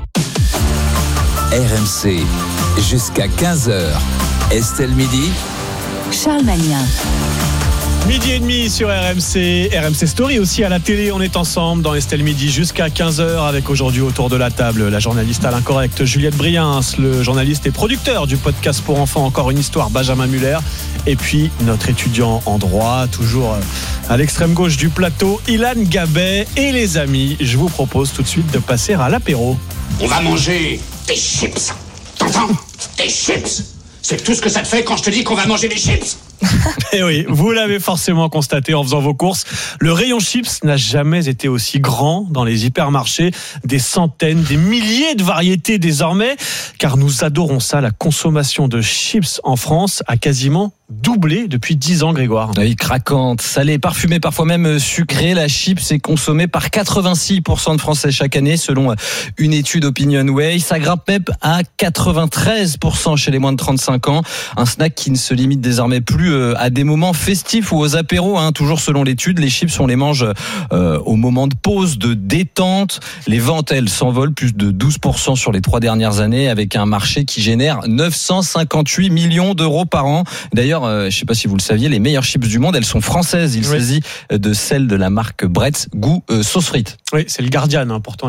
S16: RMC, jusqu'à 15h. Estelle Midi.
S32: Charles Magnin.
S7: Midi et demi sur RMC, RMC Story aussi à la télé. On est ensemble dans Estelle Midi jusqu'à 15h avec aujourd'hui autour de la table la journaliste à l'incorrect Juliette Briens, le journaliste et producteur du podcast pour enfants Encore une histoire Benjamin Muller, et puis notre étudiant en droit toujours à l'extrême gauche du plateau Ilan Gabet. Et les amis, je vous propose tout de suite de passer à l'apéro.
S2: On va manger des chips. T'entends? Des chips. C'est tout ce que ça te fait quand je te dis qu'on va manger des chips.
S7: Et oui, vous l'avez forcément constaté en faisant vos courses. Le rayon chips n'a jamais été aussi grand dans les hypermarchés. Des centaines, des milliers de variétés désormais. Car nous adorons ça, la consommation de chips en France a quasiment doublé depuis 10 ans, Grégoire.
S22: Oui, craquante, salée, parfumée, parfois même sucrée. La chips est consommée par 86% de Français chaque année, selon une étude OpinionWay. Ça grimpe même à 93% chez les moins de 35 ans. Un snack qui ne se limite désormais plus à des moments festifs ou aux apéros. Toujours selon l'étude, les chips, on les mange au moment de pause, de détente. Les ventes, elles, s'envolent, plus de 12% sur les 3 dernières années, avec un marché qui génère 958 millions d'euros par an. D'ailleurs, je ne sais pas si vous le saviez, les meilleures chips du monde, elles sont françaises. Il s'agit de celles de la marque Bretz, goût sauce frite.
S7: Oui, c'est le Guardian, pourtant.